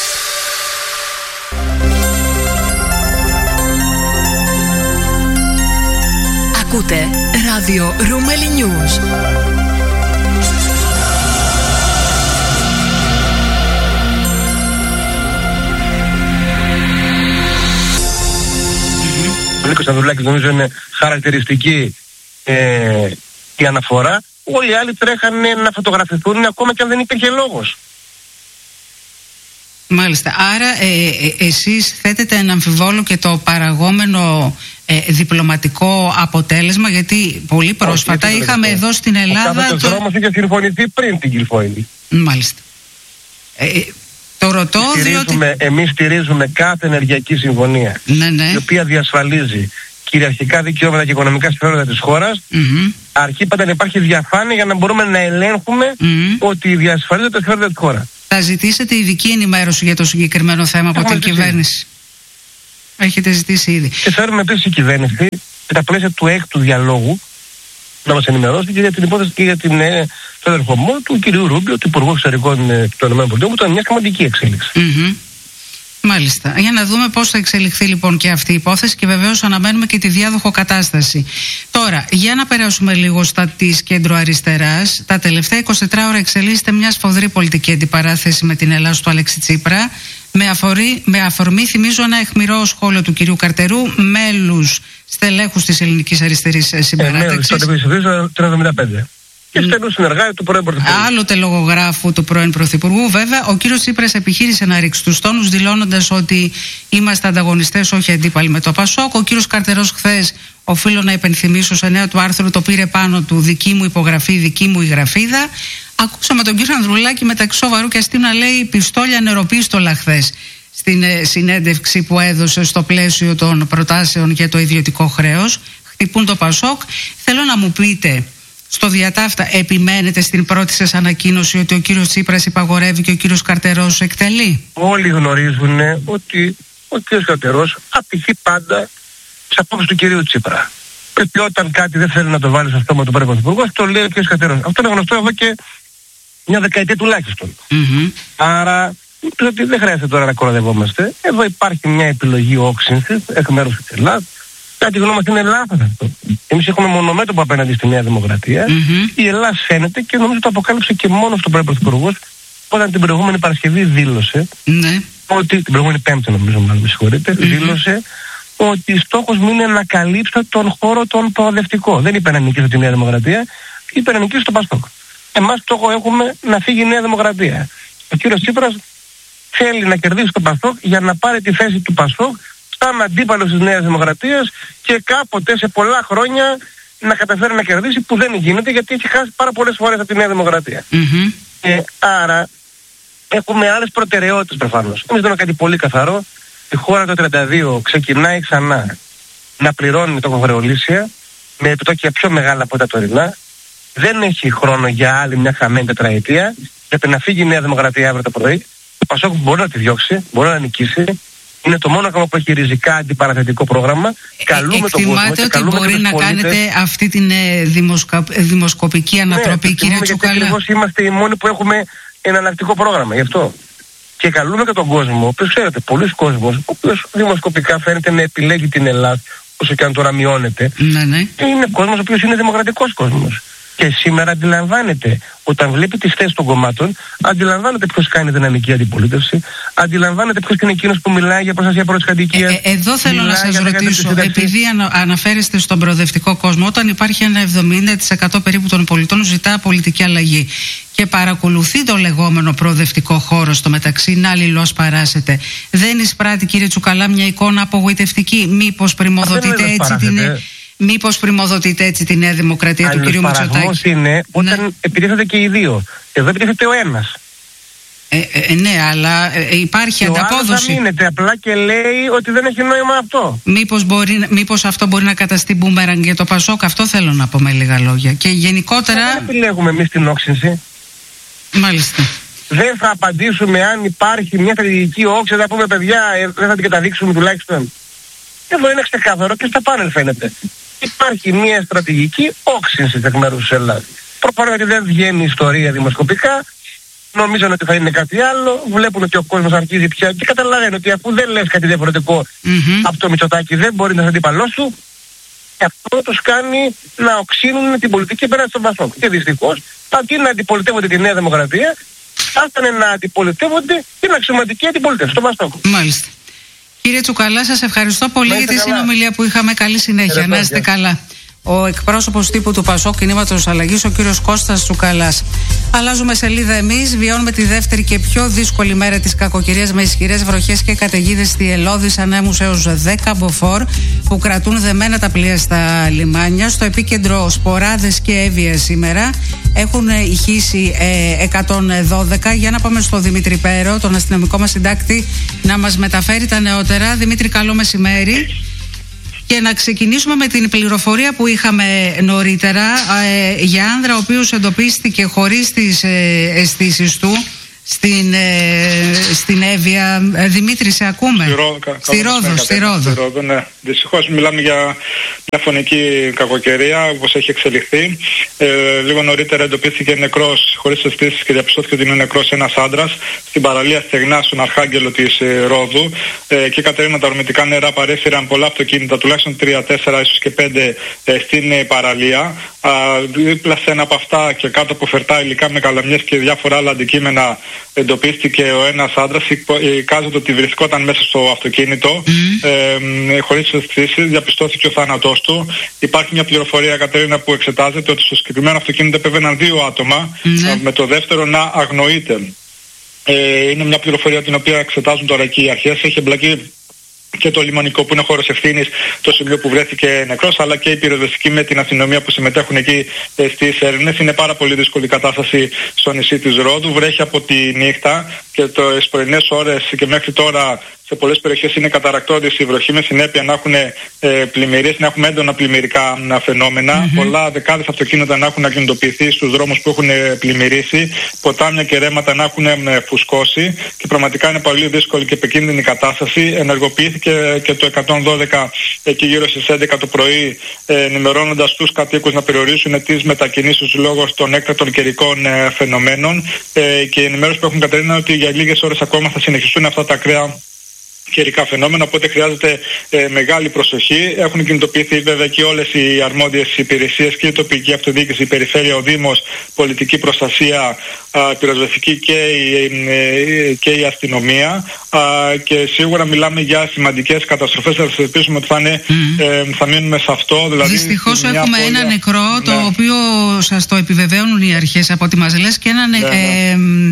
Ακούτε ράδιο Ρούμελι News. Ο Νίκος Ανδρουλάκης νομίζω είναι χαρακτηριστική ε, η αναφορά. Όλοι οι άλλοι τρέχανε να φωτογραφηθούν ακόμα και αν δεν υπήρχε λόγος. Μάλιστα. Άρα ε, ε, εσείς θέτετε ένα αμφιβόλο και το παραγόμενο ε, διπλωματικό αποτέλεσμα, γιατί πολύ πρόσφατα όχι, είχαμε εδώ στην Ελλάδα... Ο κάθε το... δρόμος είχε συμφωνηθεί πριν την Κιλφόιλη. Μάλιστα. Ε, το ρωτώ διότι... Εμείς στηρίζουμε κάθε ενεργειακή συμφωνία, ναι, ναι, η οποία διασφαλίζει κυριαρχικά δικαιώματα και οικονομικά συμφέροντα της χώρας, mm-hmm. αρκεί πάντα να υπάρχει διαφάνεια για να μπορούμε να ελέγχουμε mm-hmm. ότι διασφαλίζεται τα συμφέροντα της χώρας. Θα ζητήσετε ειδική ενημέρωση για το συγκεκριμένο θέμα από την κυβέρνηση. Έχετε ζητήσει ήδη. Και θέλουμε επίσης η κυβέρνηση, στα πλαίσια του έκτου διαλόγου, να μας ενημερώσει και για την υπόθεση και για την, ε, τον ερχομό του κ. Ρούμπιο, του Υπουργού Εξωτερικών ε, των ΗΠΑ, που ήταν μια σημαντική εξέλιξη. Mm-hmm. Μάλιστα. Για να δούμε πώς θα εξελιχθεί λοιπόν και αυτή η υπόθεση και βεβαίως αναμένουμε και τη διάδοχο κατάσταση. Τώρα, για να περάσουμε λίγο στα της κέντρο-αριστεράς. Τα τελευταία εικοσιτετρά ώρα εξελίσσεται μια σφοδρή πολιτική αντιπαράθεση με την Ελλάδα του Αλέξη Τσίπρα. Με, αφορή, με αφορμή, θυμίζω, ένα αιχμηρό σχόλιο του κυρίου Καρτερού, μέλους στελέχους της Ελληνικής Αριστερής Συμπαράταξης. Ε, μέλους στο εβδομήντα πέντε. Και στέλνουν συνεργάτη του πρώην Πρωθυπουργού. Άλλοτε λογογράφου του πρώην Πρωθυπουργού. Βέβαια, ο κύριος Τσίπρας επιχείρησε να ρίξει τους τόνους, δηλώνοντας ότι είμαστε ανταγωνιστές, όχι αντίπαλοι με το Πασόκ. Ο κύριος Καρτερός χθες, οφείλω να υπενθυμίσω, σε νέο του άρθρο το πήρε πάνω του δική μου υπογραφή, δική μου η γραφίδα. Ακούσαμε τον κύριο Ανδρουλάκη μεταξύ σοβαρού και αστείου να λέει πιστόλια νεροπίστολα χθες στην ε, συνέντευξη που έδωσε στο πλαίσιο των προτάσεων για το ιδιωτικό χρέος. Χτυπούν το Πασόκ. Θέλω να μου πείτε, στο διατάφτα επιμένετε στην πρώτη σας ανακοίνωση ότι ο κύριος Τσίπρας υπαγορεύει και ο κύριος Καρτερός εκτελεί? Όλοι γνωρίζουν ότι ο κύριος Καρτερός απηχεί πάντα τις απόψεις του κυρίου Τσίπρα. Και όταν κάτι δεν θέλει να το βάλει στο στόμα του πρώην Πρωθυπουργού, το λέει ο κύριος Καρτερός. Αυτό είναι γνωστό εδώ και μια δεκαετία τουλάχιστον. Mm-hmm. Άρα ότι δεν χρειάζεται τώρα να κοροδευόμαστε. Εδώ υπάρχει μια επιλογή όξυνσης εκ μέρους της Ελλάδας. Κάτι γνώμη μας είναι λάθος αυτό. Εμείς έχουμε μονομέτωπο απέναντι στη Νέα Δημοκρατία. Mm-hmm. Η Ελλάδα φαίνεται και νομίζω το αποκάλυψε και μόνο στον πρώην Πρωθυπουργό όταν την προηγούμενη Παρασκευή δήλωσε mm-hmm. ότι, την προηγούμενη Πέμπτη νομίζω μάλλον με συγχωρείτε, mm-hmm. δήλωσε ότι στόχος μου είναι να καλύψω τον χώρο τον προοδευτικό. Δεν είπε να νικήσω τη Νέα Δημοκρατία, είπε να νικήσω τον Πασόκ. Εμάς στόχο έχουμε να φύγει η Νέα Δημοκρατία. Ο κύριος Τσίπρας θέλει να κερδίσει το Πασόκ για να πάρει τη θέση του Πασόκ σαν αντίπαλος της Νέας Δημοκρατίας και κάποτε σε πολλά χρόνια να καταφέρει να κερδίσει, που δεν γίνεται γιατί έχει χάσει πάρα πολλές φορές από τη Νέα Δημοκρατία. Mm-hmm. Ε, άρα έχουμε άλλες προτεραιότητες προφανώς. Εμείς δούμε κάτι πολύ καθαρό. Η χώρα το τριάντα δύο ξεκινάει ξανά να πληρώνει το κοβρεολύσια με επιτόκια πιο μεγάλα από τα τωρινά. Δεν έχει χρόνο για άλλη μια χαμένη τετραετία. Πρέπει να φύγει η Νέα Δημοκρατία αύριο το πρωί. Το Πασόκ μπορεί να τη διώξει, μπορεί να νικήσει. Είναι το μόνο ακόμα που έχει ριζικά αντιπαραθετικό πρόγραμμα. Καλούμε τον κόσμο. Εκτιμάτε ότι μπορεί να πολίτες. Κάνετε αυτή την ε, δημοσκα... δημοσκοπική ανατροπή, ναι, κύριε Τσουκαλά? Γιατί ακριβώς είμαστε οι μόνοι που έχουμε εναλλακτικό πρόγραμμα, γι' αυτό. Και καλούμε και τον κόσμο, που ξέρετε, πολλοί κόσμος, ο οποίος δημοσκοπικά φαίνεται να επιλέγει την Ελλάδα, όσο και αν τώρα μειώνεται. Ναι, ναι. Είναι κόσμος ο οποίος είναι δημοκρατικός κόσμος. Και σήμερα αντιλαμβάνεται, όταν βλέπει τις θέσεις των κομμάτων, αντιλαμβάνεται ποιος κάνει δυναμική αντιπολίτευση, αντιλαμβάνεται ποιος είναι εκείνος που μιλάει για προστασία πρώτης κατοικίας. Ε, εδώ θέλω να σας ρωτήσω, επειδή ανα, αναφέρεστε στον προοδευτικό κόσμο, όταν υπάρχει ένα εβδομήντα τοις εκατό περίπου των πολιτών ζητά πολιτική αλλαγή και παρακολουθεί το λεγόμενο προοδευτικό χώρο στο μεταξύ να αλληλοσπαράσετε, δεν εισπράττει, κύριε Τσουκαλά, μια εικόνα απογοητευτική? Μήπως πρημοδοτείτε έτσι την... Μήπως πρημοδοτείτε έτσι τη Νέα Δημοκρατία του κυρίου Μητσοτάκη? Αλληλοσπαρασμός είναι όταν ναι. επιτίθεται και οι δύο. Εδώ επιτίθεται ο ένας. Ε, ε, ναι, αλλά ε, υπάρχει και ανταπόδοση. Ο άλλος αμήνεται απλά και λέει ότι δεν έχει νόημα αυτό. Μήπως, μπορεί, μήπως αυτό μπορεί να καταστεί μπούμεραγκ για το Πασόκ? Αυτό θέλω να πω με λίγα λόγια. Και γενικότερα... Δεν επιλέγουμε εμείς την όξυνση. Μάλιστα. Δεν θα απαντήσουμε αν υπάρχει μια στρατηγική όξυνση, θα πούμε παιδιά, δεν θα την καταδείξουμε τουλάχιστον. Εδώ είναι ξεκάθαρο και στα πάνελ φαίνεται. Υπάρχει μια στρατηγική όξυνση εκ μέρους της Ελλάδας. Προφανώς ότι δεν βγαίνει η ιστορία δημοσκοπικά, νομίζουν ότι θα είναι κάτι άλλο, βλέπουν ότι ο κόσμος αρχίζει πια και καταλαβαίνουν ότι αφού δεν λες κάτι διαφορετικό mm-hmm. από το Μητσοτάκη δεν μπορεί να είναι αντίπαλός σου, και αυτό τους κάνει να οξύνουν την πολιτική πέραν στον Πασόκ. Και δυστυχώς, αντί να αντιπολιτεύονται τη Νέα Δημοκρατία, φτάσανε να αντιπολιτεύονται την αξιωματική αντιπολίτευση, τον Πασόκ. Μάλιστα. Κύριε Τσουκαλά, σας ευχαριστώ πολύ για τη καλά. συνομιλία που είχαμε. Καλή συνέχεια. Να είστε καλά. Ο εκπρόσωπος τύπου του Πασόκ Κινήματος Αλλαγής, ο κύριος Κώστας Τσουκαλάς. Αλλάζουμε σελίδα εμείς. Βιώνουμε τη δεύτερη και πιο δύσκολη μέρα της κακοκαιρίας με ισχυρές βροχές και καταιγίδες στη Ελλώδης, ανέμους έως δέκα μποφόρ που κρατούν δεμένα τα πλοία στα λιμάνια. Στο επίκεντρο σποράδες και έβεια σήμερα. Έχουν ηχήσει ε, εκατόν δώδεκα. Για να πάμε στο Δημήτρη Πέρο, τον αστυνομικό μας συντάκτη, να μας μεταφέρει τα νεότερα. Δημήτρη, καλό μεσημέρι. Και να ξεκινήσουμε με την πληροφορία που είχαμε νωρίτερα ε, για άνδρα ο οποίος εντοπίστηκε χωρίς τις ε, αισθήσεις του στην, ε, στην Εύβοια. Ε, Δημήτρη, σε ακούμε? Στη Ρόδο, κα, στη Ρόδο, στη Ρόδο. Στη Ρόδο, ναι. Δυστυχώς μιλάμε για μια φωνική κακοκαιρία όπως έχει εξελιχθεί. Ε, λίγο νωρίτερα εντοπίστηκε νεκρός χωρίς αισθήσεις και διαπιστώθηκε ότι είναι νεκρός ένας άντρας στην παραλία Στεγνά στον Αρχάγγελο της ε, Ρόδου. Ε, και Κατερίνα, τα ορμητικά νερά παρέσυραν πολλά αυτοκίνητα, τουλάχιστον τρία τέσσερα ίσως και πέντε ε, στην ε, παραλία. Α, δίπλα σε ένα από αυτά και κάτω από φερτά υλικά με καλαμιές και διάφορα άλλα αντικείμενα εντοπίστηκε ο ένας άντρας. Εικάζεται ότι βρισκόταν μέσα στο αυτοκίνητο mm. ε, χωρίς αισθήσεις, διαπιστώθηκε ο θάνατός του. Υπάρχει μια πληροφορία, Κατερίνα, που εξετάζεται ότι στο συγκεκριμένο αυτοκίνητο επέβαιναν δύο άτομα mm. με το δεύτερο να αγνοείται. Ε, είναι μια πληροφορία την οποία εξετάζουν τώρα εκεί οι αρχές. Έχει εμπλακεί και το λιμανικό που είναι χώρος ευθύνης, το σημείο που βρέθηκε νεκρός, αλλά και η πυροσβεστική με την αστυνομία που συμμετέχουν εκεί ε, στις έρευνες. Είναι πάρα πολύ δύσκολη κατάσταση στο νησί της Ρόδου. Βρέχει από τη νύχτα και τις πρωινές ώρες και μέχρι τώρα σε πολλές περιοχές είναι καταρακτώδης η βροχή, με συνέπεια να έχουν ε, πλημμυρίες, να έχουμε έντονα πλημμυρικά φαινόμενα. Mm-hmm. Πολλά δεκάδες αυτοκίνητα να έχουν ακινητοποιηθεί στους δρόμους που έχουν ε, πλημμυρίσει, ποτάμια και ρέματα να έχουν ε, φουσκώσει και πραγματικά είναι πολύ δύσκολη και επικίνδυνη κατάσταση. Ενεργοποιήθηκε και το εκατόν δώδεκα εκεί γύρω στις έντεκα το πρωί, ε, ενημερώνοντας τους κατοίκους να περιορίσουν τις μετακινήσεις λόγω των έκτακτων καιρικών ε, φαινομένων. Ε, και η ενημέρωση που έχουν, Κατερίνα, ότι για λίγες ώρες ακόμα θα συνεχιστούν αυτά τα ακραία καιρικά φαινόμενα, οπότε χρειάζεται ε, μεγάλη προσοχή. Έχουν κινητοποιηθεί βέβαια και όλες οι αρμόδιες υπηρεσίες, και η τοπική αυτοδιοίκηση, η περιφέρεια, ο Δήμος, πολιτική προστασία, α, πυροσβεστική και η, ε, και η αστυνομία. Α, και σίγουρα μιλάμε για σημαντικές καταστροφές. Θα ελπίσουμε ότι θα, είναι, mm. ε, θα μείνουμε σε αυτό. Δηλαδή, δυστυχώς έχουμε πόλια, ένα νεκρό, ναι. το οποίο σας το επιβεβαίωνουν οι αρχές από ό,τι μας λες, και έναν, ναι, ναι. Ε,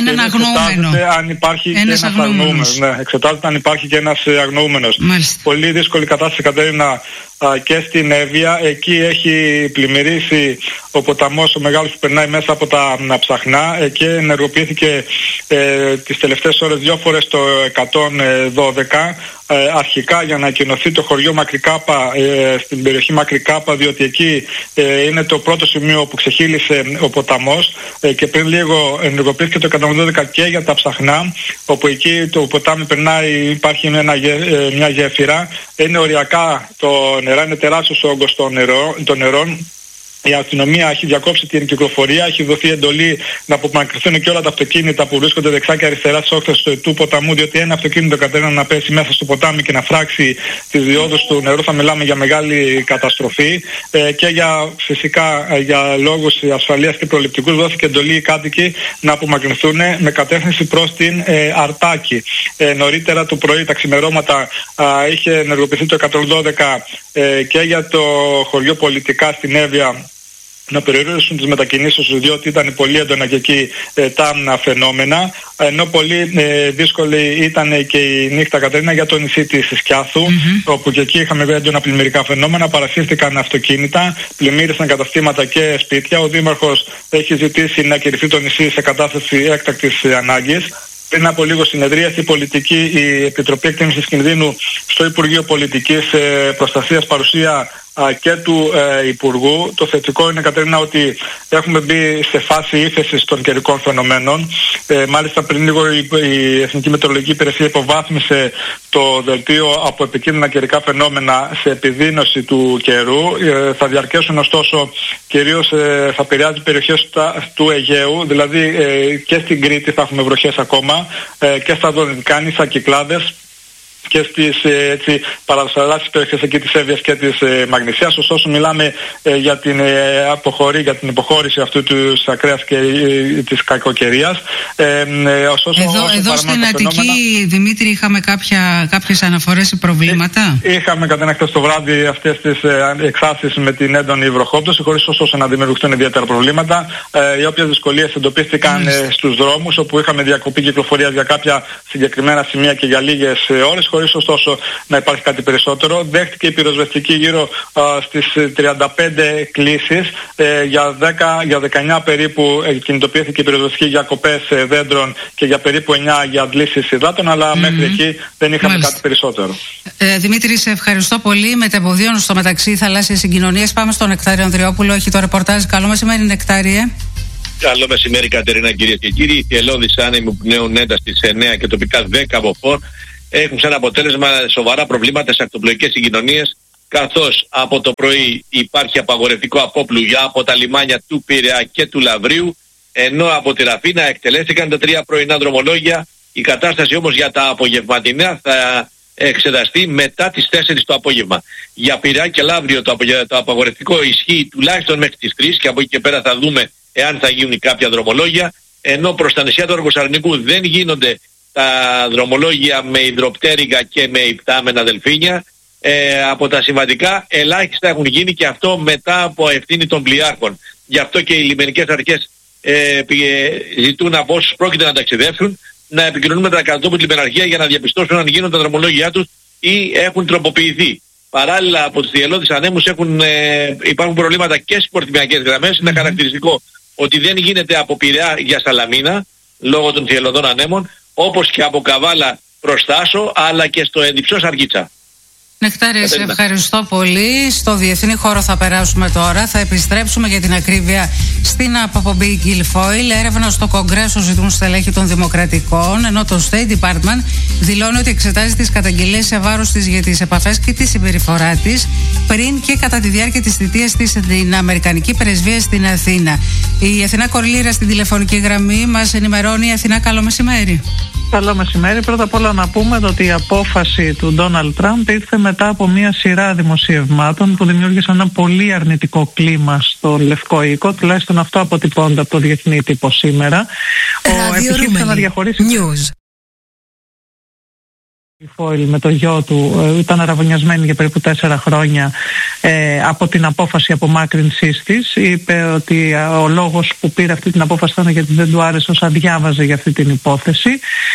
έναν αγνοούμενο. Αν υπάρχει ένας και ένας αγνοούμενος. Ναι, εξετάζεται αν υπάρχει και ένας αγνοούμενος. Μάλιστα. Πολύ δύσκολη κατάσταση, Κατερίνα, και στην Εύβοια. Εκεί έχει πλημμυρίσει ο ποταμός ο μεγάλος που περνάει μέσα από τα Ψαχνά και ενεργοποιήθηκε ε, τις τελευταίες ώρες δύο φορές το εκατόν δώδεκα ε, αρχικά για να ακοινωθεί το χωριό Μακρικάπα ε, στην περιοχή Μακρικάπα, διότι εκεί ε, είναι το πρώτο σημείο που ξεχύλισε ο ποταμός ε, και πριν λίγο ενεργοποιήθηκε το εκατόν δώδεκα και για τα Ψαχνά, όπου εκεί το ποτάμι περνάει, υπάρχει ένα, ε, μια γέφυρα, είναι οριακά το νερά, είναι τεράστιος ο όγκος των νερών, των νερών. Η αστυνομία έχει διακόψει την κυκλοφορία, έχει δοθεί εντολή να απομακρυνθούν και όλα τα αυτοκίνητα που βρίσκονται δεξιά και αριστερά στις όχθες του ποταμού, διότι ένα αυτοκίνητο Κατερίνα να πέσει μέσα στο ποτάμι και να φράξει τις διόδους του νερού, θα μιλάμε για μεγάλη καταστροφή. Ε, και για, φυσικά για λόγους ασφαλείας και προληπτικούς δόθηκε εντολή οι κάτοικοι να απομακρυνθούν με κατεύθυνση προς την ε, Αρτάκη. Ε, νωρίτερα το πρωί, τα ξημερώματα, ε, είχε ενεργοποιηθεί το εκατόν δώδεκα ε, και για το χωριό Πολιτικά στην Εύβοια να περιορίσουν τις μετακινήσεις τους, διότι ήταν πολύ έντονα και εκεί ε, τα φαινόμενα, ενώ πολύ ε, δύσκολη ήταν και η νύχτα, Κατερίνα, για το νησί της Σκιάθου, mm-hmm. όπου και εκεί είχαμε έντονα πλημμυρικά φαινόμενα, παρασύρθηκαν αυτοκίνητα, πλημμύρισαν καταστήματα και σπίτια. Ο Δήμαρχος έχει ζητήσει να κηρυχθεί το νησί σε κατάσταση έκτακτης ανάγκης. Πριν από λίγο συνεδρίαση η πολιτική, η Επιτροπή Εκτίμησης Κινδύνου στο Υπουργείο Πολιτικής ε, Προστασίας, παρουσία α, και του ε, Υπουργού. Το θετικό είναι, Κατερίνα, ότι έχουμε μπει σε φάση ύφεσης των καιρικών φαινομένων. Ε, μάλιστα πριν λίγο η, η Εθνική Μετεωρολογική Υπηρεσία υποβάθμισε το δελτίο από επικίνδυνα καιρικά φαινόμενα σε επιδείνωση του καιρού. Ε, θα διαρκέσουν ωστόσο κυρίως, ε, θα επηρεάζει περιοχές του Αιγαίου, δηλαδή ε, και στην Κρήτη θα έχουμε βροχές ακόμα, ε, και στα Δωδεκάνησα, Κυκλάδες και στις έτσι, παραδοσιακές περιοχές εκεί της Εύβοιας και της ε, Μαγνησίας. Ωστόσο μιλάμε ε, για, την, ε, αποχωρή, για την υποχώρηση αυτού της ακραίας και ε, της κακοκαιρίας. Ε, ε, ωστόσο, εδώ εδώ στην Αττική, φαινόμενα, Δημήτρη, είχαμε κάποια, κάποιες αναφορές ή προβλήματα. Ε, είχαμε κατά χτες το βράδυ αυτές τις ε, εξάσεις με την έντονη βροχόπτωση, χωρίς ωστόσο να δημιουργηθούν ιδιαίτερα προβλήματα. Ε, οι όποιες δυσκολίες εντοπίστηκαν ε, στους δρόμους, όπου είχαμε διακοπή κυκλοφορίας για κάποια συγκεκριμένα σημεία και για λίγες ε, ώρες, χωρίς ωστόσο να υπάρχει κάτι περισσότερο. Δέχτηκε η πυροσβεστική γύρω α, στις τριάντα πέντε κλήσεις, ε, για, δέκα, για δεκαεννιά περίπου ε, κινητοποιήθηκε η πυροσβεστική για κοπές ε, δέντρων και για περίπου εννιά για αντλήσεις υδάτων, αλλά mm-hmm. μέχρι εκεί δεν είχαμε Μάλιστα. κάτι περισσότερο. Ε, Δημήτρη, σε ευχαριστώ πολύ. Μετεμποδίων στο μεταξύ θαλάσσιες συγκοινωνίες. Πάμε στον Νεκτάριο Ανδριόπουλο. Έχει το ρεπορτάζ. Καλό μεσημέρι, Νεκτάριε. Καλό μεσημέρι, Κατερίνα, κυρίες και κύριοι. Οι θελώδεις άνεμοι που πνέουν ένταση στις εννέα και τοπικά δέκα από φορ έχουν σαν αποτέλεσμα σοβαρά προβλήματα σε ακτοπλοϊκές συγκοινωνίες, καθώς από το πρωί υπάρχει απαγορευτικό απόπλου από τα λιμάνια του Πειραιά και του Λαβρίου, ενώ από τη Ραφίνα εκτελέστηκαν τα τρία πρωινά δρομολόγια. Η κατάσταση όμως για τα απογευματινά θα εξεταστεί μετά τις τέσσερις το απόγευμα. Για Πειραιά και Λαύριο το, απο, το απαγορευτικό ισχύει τουλάχιστον μέχρι τις τρεις και από εκεί και πέρα θα δούμε εάν θα γίνουν κάποια δρομολόγια, ενώ προς τα νησιά του Αργοσαρνικού δεν γίνονται τα δρομολόγια με υδροπτέρυγα και με υπτάμενα δελφίνια. Ε, από τα σημαντικά ελάχιστα έχουν γίνει, και αυτό μετά από ευθύνη των πλοιάρχων. Γι' αυτό και οι λιμενικές αρχές ε, ζητούν από όσους πρόκειται να ταξιδεύσουν να επικοινωνούν με τα κατατόπου λιμεναρχία για να διαπιστώσουν αν γίνουν τα δρομολόγια τους ή έχουν τροποποιηθεί. Παράλληλα, από τους θυελλώδεις ανέμους έχουν, ε, υπάρχουν προβλήματα και στις πορτιμιακές γραμμές. Είναι χαρακτηριστικό ότι δεν γίνεται από Πειραιά για Σαλαμίνα λόγω των θυελλωδών ανέμων, όπως και από Καβάλα προς Τάσο, αλλά και στο Ενδιψιός Αργίτσα. Νεκτάρια, σε ευχαριστώ πολύ. Στο διεθνή χώρο θα περάσουμε τώρα. Θα επιστρέψουμε για την ακρίβεια στην αποπομπή Guilfoyle. Έρευνα στο Κογκρέσο ζητούν στελέχη των Δημοκρατικών, ενώ το State Department δηλώνει ότι εξετάζει τις καταγγελίες σε βάρος της για τις επαφές και τη συμπεριφορά της πριν και κατά τη διάρκεια της θητείας της στην Αμερικανική Πρεσβεία στην Αθήνα. Η Αθηνά Κορλήρα στην τηλεφωνική γραμμή μας ενημερώνει. Η Αθηνά, καλό μεσημέρι. Καλό μεσημέρι. Πρώτα απ' όλα να πούμε ότι η απόφαση του Ντόναλντ Τραμπ ήρθε μετά από μια σειρά δημοσιευμάτων που δημιούργησαν ένα πολύ αρνητικό κλίμα στο Λευκό Οίκο, τουλάχιστον αυτό αποτυπώνεται από το διεθνή τύπο σήμερα. Ο επιχείρησε να διαχωρίσει... News. Φόιλ με το γιο του ήταν αραβωνιασμένη για περίπου τέσσερα χρόνια ε, από την απόφαση απομάκρυνσής της. Είπε ότι ο λόγος που πήρε αυτή την απόφαση ήταν γιατί δεν του άρεσε όσα διάβαζε για αυτή την υπόθεση.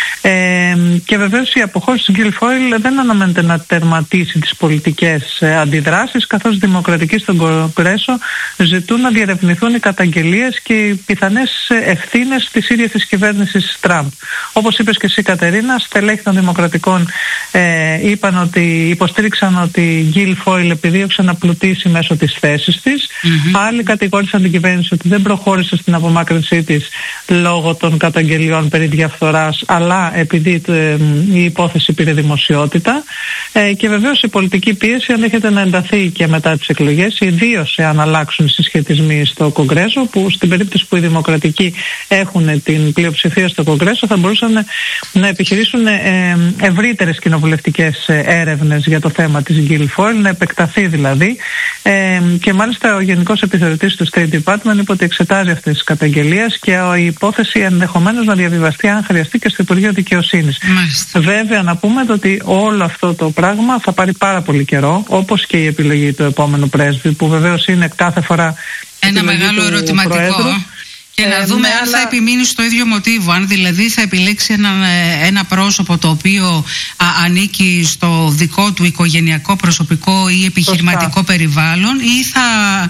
Ε, και βεβαίως η αποχώρηση της Γκίλ Φόιλ δεν αναμένεται να τερματίσει τις πολιτικές αντιδράσεις, καθώς οι δημοκρατικοί στον Κογκρέσο ζητούν να διερευνηθούν οι καταγγελίες και οι πιθανές ευθύνες της ίδιας της κυβέρνησης Τραμπ. Όπως είπες και εσύ, Κατερίνα, στελέχη των δημοκρατικών Ε, είπαν ότι υποστήριξαν ότι η Γκίλ Φόιλ επιδίωξε να πλουτίσει μέσω της θέσης της. Mm-hmm. Άλλοι κατηγόρησαν την κυβέρνηση ότι δεν προχώρησε στην απομάκρυνσή της λόγω των καταγγελιών περί διαφθοράς, αλλά επειδή ε, η υπόθεση πήρε δημοσιότητα. Ε, και βεβαίως η πολιτική πίεση ενδέχεται να ενταθεί και μετά τις εκλογές, ιδίως εάν αλλάξουν οι συσχετισμοί στο Κογκρέσο, που στην περίπτωση που οι δημοκρατικοί έχουν την πλειοψηφία στο Κογκρέσο θα μπορούσαν να επιχειρήσουν ε, ευρύτερες κοινοβουλευτικές έρευνες για το θέμα της Γκίλ Φόιλ, να επεκταθεί δηλαδή. Ε, και μάλιστα ο Γενικός Επιθεωρητής του State Department είπε ότι εξετάζει αυτές τις καταγγελίες και η υπόθεση ενδεχομένως να διαβιβαστεί, αν χρειαστεί, και στο Υπουργείο Δικαιοσύνης. Μάλιστα. Βέβαια, να πούμε ότι όλο αυτό το πράγμα θα πάρει πάρα πολύ καιρό, όπως και η επιλογή του επόμενου πρέσβη, που βεβαίως είναι κάθε φορά ένα μεγάλο ερωτηματικό. Προέδρου. Και να δούμε ε, αν αλλά... θα επιμείνει στο ίδιο μοτίβο, αν δηλαδή θα επιλέξει ένα, ένα πρόσωπο το οποίο α, ανήκει στο δικό του οικογενειακό, προσωπικό ή επιχειρηματικό Σωστά. περιβάλλον, ή θα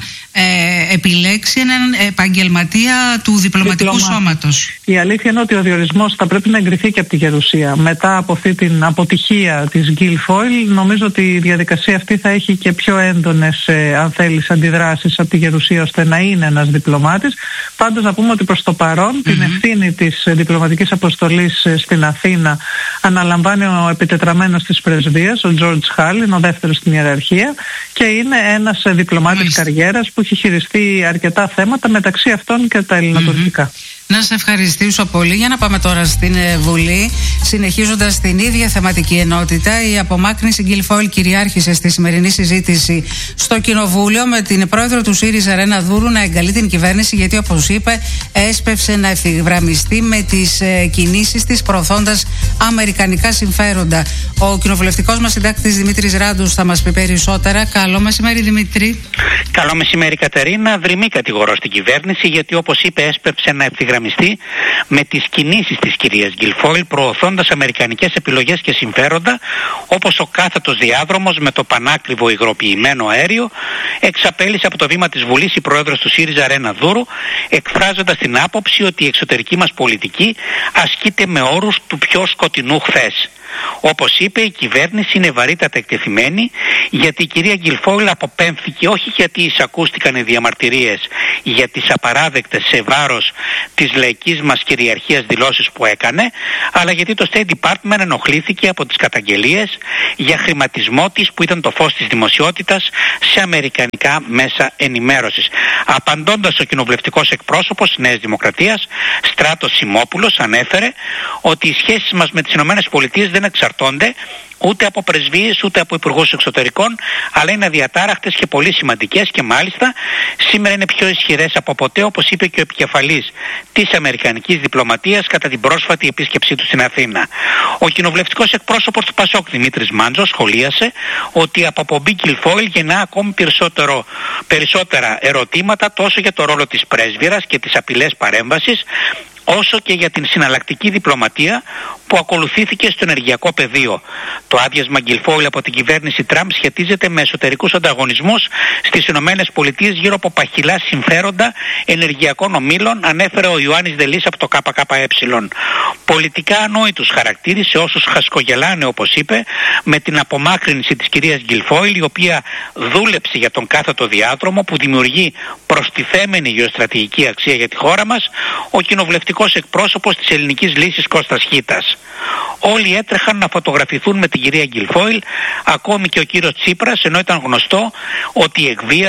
ε, επιλέξει έναν επαγγελματία του διπλωματικού Διπλωμάτη. σώματος. Η αλήθεια είναι ότι ο διορισμός θα πρέπει να εγκριθεί και από τη Γερουσία. Μετά από αυτή την αποτυχία της Γκίλ Φόιλ, νομίζω ότι η διαδικασία αυτή θα έχει και πιο έντονες, ε, αν θέλεις, αντιδράσεις από τη Γερουσία, ώστε να είναι ένας διπλωμάτης. Πάντως να πούμε ότι προς το παρόν mm-hmm. την ευθύνη της διπλωματικής αποστολής στην Αθήνα αναλαμβάνει ο επιτετραμένος της πρεσβείας, ο Τζόρτζ Χάλ, είναι ο δεύτερος στην ιεραρχία και είναι ένας διπλωμάτης mm-hmm. καριέρας που έχει χειριστεί αρκετά θέματα, μεταξύ αυτών και τα ελληνοτουρκικά. Mm-hmm. Να σας ευχαριστήσω πολύ. Για να πάμε τώρα στην Βουλή. Συνεχίζοντας την ίδια θεματική ενότητα, η απομάκρυνση Γκίλ Φόιλ κυριάρχησε στη σημερινή συζήτηση στο Κοινοβούλιο, με την πρόεδρο του ΣΥΡΙΖΑ Ρένα Δούρου να εγκαλεί την κυβέρνηση, γιατί, όπως είπε, έσπευσε να ευθυγραμμιστεί με τις ε, κινήσεις της, προωθώντας αμερικανικά συμφέροντα. Ο κοινοβουλευτικός μας συντάκτης Δημήτρης Ράντους θα μας πει περισσότερα. Καλό μεσημέρι, Δημήτρη. Καλό μεσημέρι, Κατερίνα. Δρυμή κατηγορώ στην κυβέρνηση, γιατί, όπως είπε, έσπευσε να ευθυγραμμιστεί με τις κινήσεις της κυρίας Γκίλ Φόιλ, προωθώντας αμερικανικές επιλογές και συμφέροντα, όπως ο κάθετος διάδρομος με το πανάκριβο υγροποιημένο αέριο. Εξαπέλυσε από το βήμα της Βουλής η πρόεδρος του ΣΥΡΙΖΑ Ρένα Δούρου, εκφράζοντας την άποψη ότι η εξωτερική μας πολιτική ασκείται με όρους του πιο σκοτεινού χθες. Όπως είπε, η κυβέρνηση είναι βαρύτατα εκτεθειμένη, γιατί η κυρία Γκίλ Φόιλ αποπέμφθηκε όχι γιατί εισακούστηκαν οι διαμαρτυρίες για τις απαράδεκτες σε βάρος της λαϊκής μας κυριαρχίας δηλώσεις που έκανε, αλλά γιατί το State Department ενοχλήθηκε από τις καταγγελίες για χρηματισμό της που ήταν το φως της δημοσιότητας σε αμερικανικά μέσα ενημέρωσης. Απαντώντας, ο κοινοβουλευτικός εκπρόσωπος της Νέας Δημοκρατίας, Στράτος Σιμόπουλος, ανέφερε ότι οι σχέσεις μας με τις ΗΠΑ δεν εξαρτώνται ούτε από πρεσβείες ούτε από υπουργούς εξωτερικών, αλλά είναι αδιατάραχτες και πολύ σημαντικές, και μάλιστα σήμερα είναι πιο ισχυρές από ποτέ, όπως είπε και ο επικεφαλής της αμερικανικής διπλωματίας κατά την πρόσφατη επίσκεψή του στην Αθήνα. Ο κοινοβουλευτικός εκπρόσωπος του Πασόκ, Δημήτρης Μάντζος, σχολίασε ότι η αποπομπή Γκίλ Φόιλ γεννά ακόμη περισσότερο, περισσότερα ερωτήματα τόσο για το ρόλο της πρέσβυρας και τις απειλές παρέμβασης, όσο και για την συναλλακτική διπλωματία που ακολουθήθηκε στο ενεργειακό πεδίο. Το άδειασμα Γκίλ Φόιλ από την κυβέρνηση Τραμπ σχετίζεται με εσωτερικούς ανταγωνισμούς στις ΗΠΑ γύρω από παχυλά συμφέροντα ενεργειακών ομίλων, ανέφερε ο Ιωάννης Δελής από το ΚΚΕ. Πολιτικά ανόητους χαρακτήρισε όσους χασκογελάνε, όπως είπε, με την απομάκρυνση της κυρίας Γκίλ Φόιλ, η οποία δούλεψε για τον κάθετο διάδρομο που δημιουργεί προστιθέμενη γεωστρατηγική αξία για τη χώρα μας, ο κοινοβουλευτικός εκπρόσωπος της ελληνικής λύσης Κώστας Χίτας. Όλοι έτρεχαν να φωτογραφηθούν με την κυρία Γκίλ Φόιλ, ακόμη και ο κύριος Τσίπρας, ενώ ήταν γνωστό ότι εκβίαζε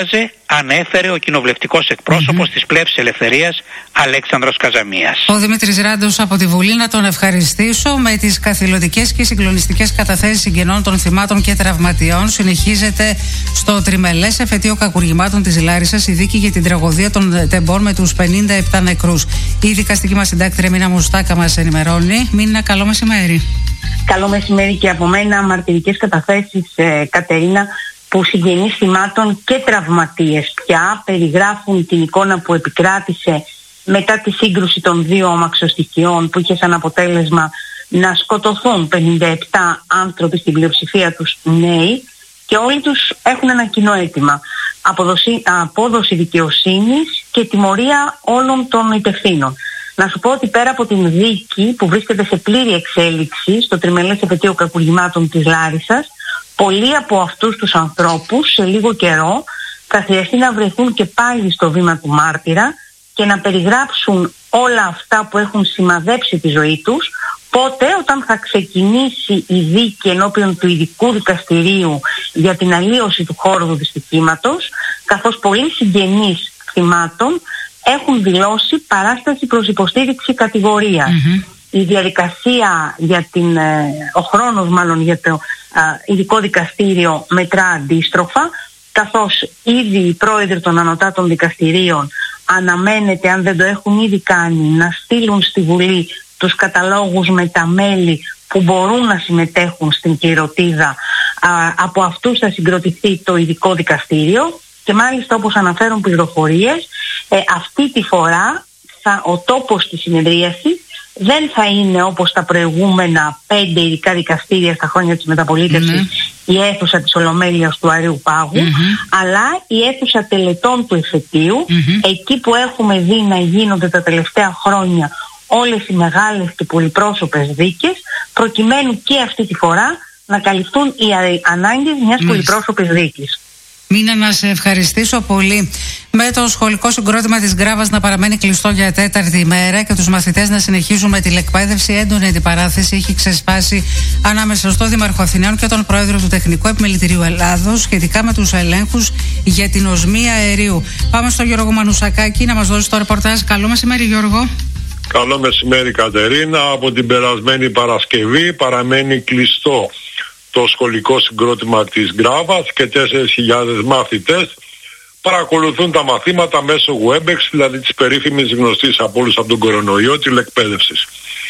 ανέφερε ο κοινοβουλευτικός εκπρόσωπος mm-hmm. της Πλεύσης Ελευθερίας Αλέξανδρος Καζαμίας. Ο Δημήτρης Ράντος από τη Βουλή, να τον ευχαριστήσω. Με τις καθηλωτικές και συγκλονιστικές καταθέσεις συγγενών των θυμάτων και τραυματιών συνεχίζεται στο τριμελές εφετείο κακουργημάτων της Λάρισσας η δίκη για την τραγωδία των τεμπών με τους πενήντα επτά νεκρούς. Η δικαστική μας συντάκτρια Μίνα Μουστάκα μας ενημερώνει. Μίνα, καλό μεσημέρι. Καλό μεσημέρι και από μένα. Μαρτυρικές καταθέσεις, ε, Κατερίνα, που συγγενείς θυμάτων και τραυματίες πια περιγράφουν την εικόνα που επικράτησε μετά τη σύγκρουση των δύο αμαξοστοιχειών που είχε σαν αποτέλεσμα να σκοτωθούν πενήντα επτά άνθρωποι, στην πλειοψηφία τους νέοι, και όλοι τους έχουν ένα κοινό αίτημα: απόδοση, απόδοση δικαιοσύνης και τιμωρία όλων των υπευθύνων. Να σου πω ότι πέρα από την δίκη που βρίσκεται σε πλήρη εξέλιξη στο τριμελές εφετείο κακουργημάτων της Λάρισσας, πολλοί από αυτούς τους ανθρώπους σε λίγο καιρό θα χρειαστεί να βρεθούν και πάλι στο βήμα του μάρτυρα και να περιγράψουν όλα αυτά που έχουν σημαδέψει τη ζωή τους, πότε όταν θα ξεκινήσει η δίκη ενώπιον του ειδικού δικαστηρίου για την αλλίωση του χώρου του δυστυχήματος, καθώς πολλοί συγγενείς θυμάτων έχουν δηλώσει παράσταση προς υποστήριξη κατηγορίας. Mm-hmm. Η διαδικασία για την, ο χρόνος μάλλον για το α, ειδικό δικαστήριο μετρά αντίστροφα, καθώς ήδη οι πρόεδροι των ανωτάτων δικαστηρίων αναμένεται, αν δεν το έχουν ήδη κάνει, να στείλουν στη Βουλή τους καταλόγους με τα μέλη που μπορούν να συμμετέχουν στην κληροτίδα. Α, από αυτούς θα συγκροτηθεί το ειδικό δικαστήριο και μάλιστα, όπως αναφέρουν πληροφορίες, ε, αυτή τη φορά θα, ο τόπος της συνεδρίασης δεν θα είναι όπως τα προηγούμενα πέντε ειδικά δικαστήρια στα χρόνια της μεταπολίτευσης, mm-hmm. η αίθουσα της Ολομέλειας του Αρείου Πάγου, mm-hmm. αλλά η αίθουσα τελετών του εφετείου, mm-hmm. εκεί που έχουμε δει να γίνονται τα τελευταία χρόνια όλες οι μεγάλες και πολυπρόσωπες δίκες, προκειμένου και αυτή τη φορά να καλυφθούν οι ανάγκες μιας mm-hmm. πολυπρόσωπης δίκης. Μίνα, να σε ευχαριστήσω πολύ. Με το σχολικό συγκρότημα της Γκράβας να παραμένει κλειστό για τέταρτη ημέρα και τους μαθητές να συνεχίζουν με τηλεκπαίδευση, έντονη αντιπαράθεση έχει ξεσπάσει ανάμεσα στο Δήμαρχο Αθηναίων και τον Πρόεδρο του Τεχνικού Επιμελητηρίου Ελλάδος σχετικά με τους ελέγχους για την οσμία αερίου. Πάμε στο Γιώργο Μανουσακάκη να μας δώσει το ρεπορτάζ. Καλό μεσημέρι, Γιώργο. Καλό μεσημέρι, Κατερίνα. Από την περασμένη Παρασκευή παραμένει κλειστό το σχολικό συγκρότημα της Γκράβας και τέσσερις χιλιάδες μαθητές παρακολουθούν τα μαθήματα μέσω Webex, δηλαδή της περίφημης γνωστής από όλους από τον κορονοϊό τηλεκπαίδευσης.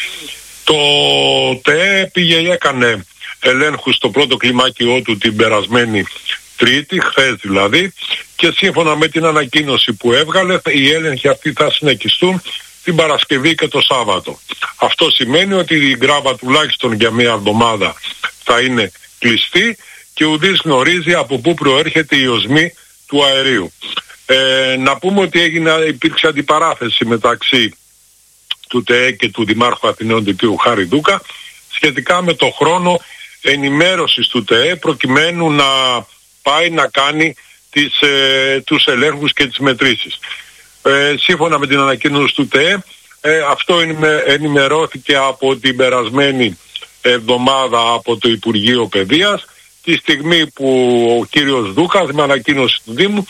Το ΤΕ πήγε, έκανε ελέγχους στο πρώτο κλιμάκιό του την περασμένη Τρίτη, χθες δηλαδή, και σύμφωνα με την ανακοίνωση που έβγαλε, οι έλεγχοι αυτοί θα συνεχιστούν την Παρασκευή και το Σάββατο. Αυτό σημαίνει ότι η Γκράβα τουλάχιστον για μία εβδομάδα θα είναι κλειστή και ουδής γνωρίζει από πού προέρχεται η οσμή του αερίου. Ε, να πούμε ότι έγινε, υπήρξε αντιπαράθεση μεταξύ του ΤΕΕ και του Δημάρχου Αθηναίων του κ. Χάρη Δούκα σχετικά με το χρόνο ενημέρωσης του ΤΕΕ προκειμένου να πάει να κάνει τις, ε, τους ελέγχους και τις μετρήσεις. Ε, σύμφωνα με την ανακοίνωση του ΤΕΕ, ε, αυτό ενημερώθηκε από την περασμένη εβδομάδα από το Υπουργείο Παιδείας, τη στιγμή που ο κύριος Δούκας με ανακοίνωση του Δήμου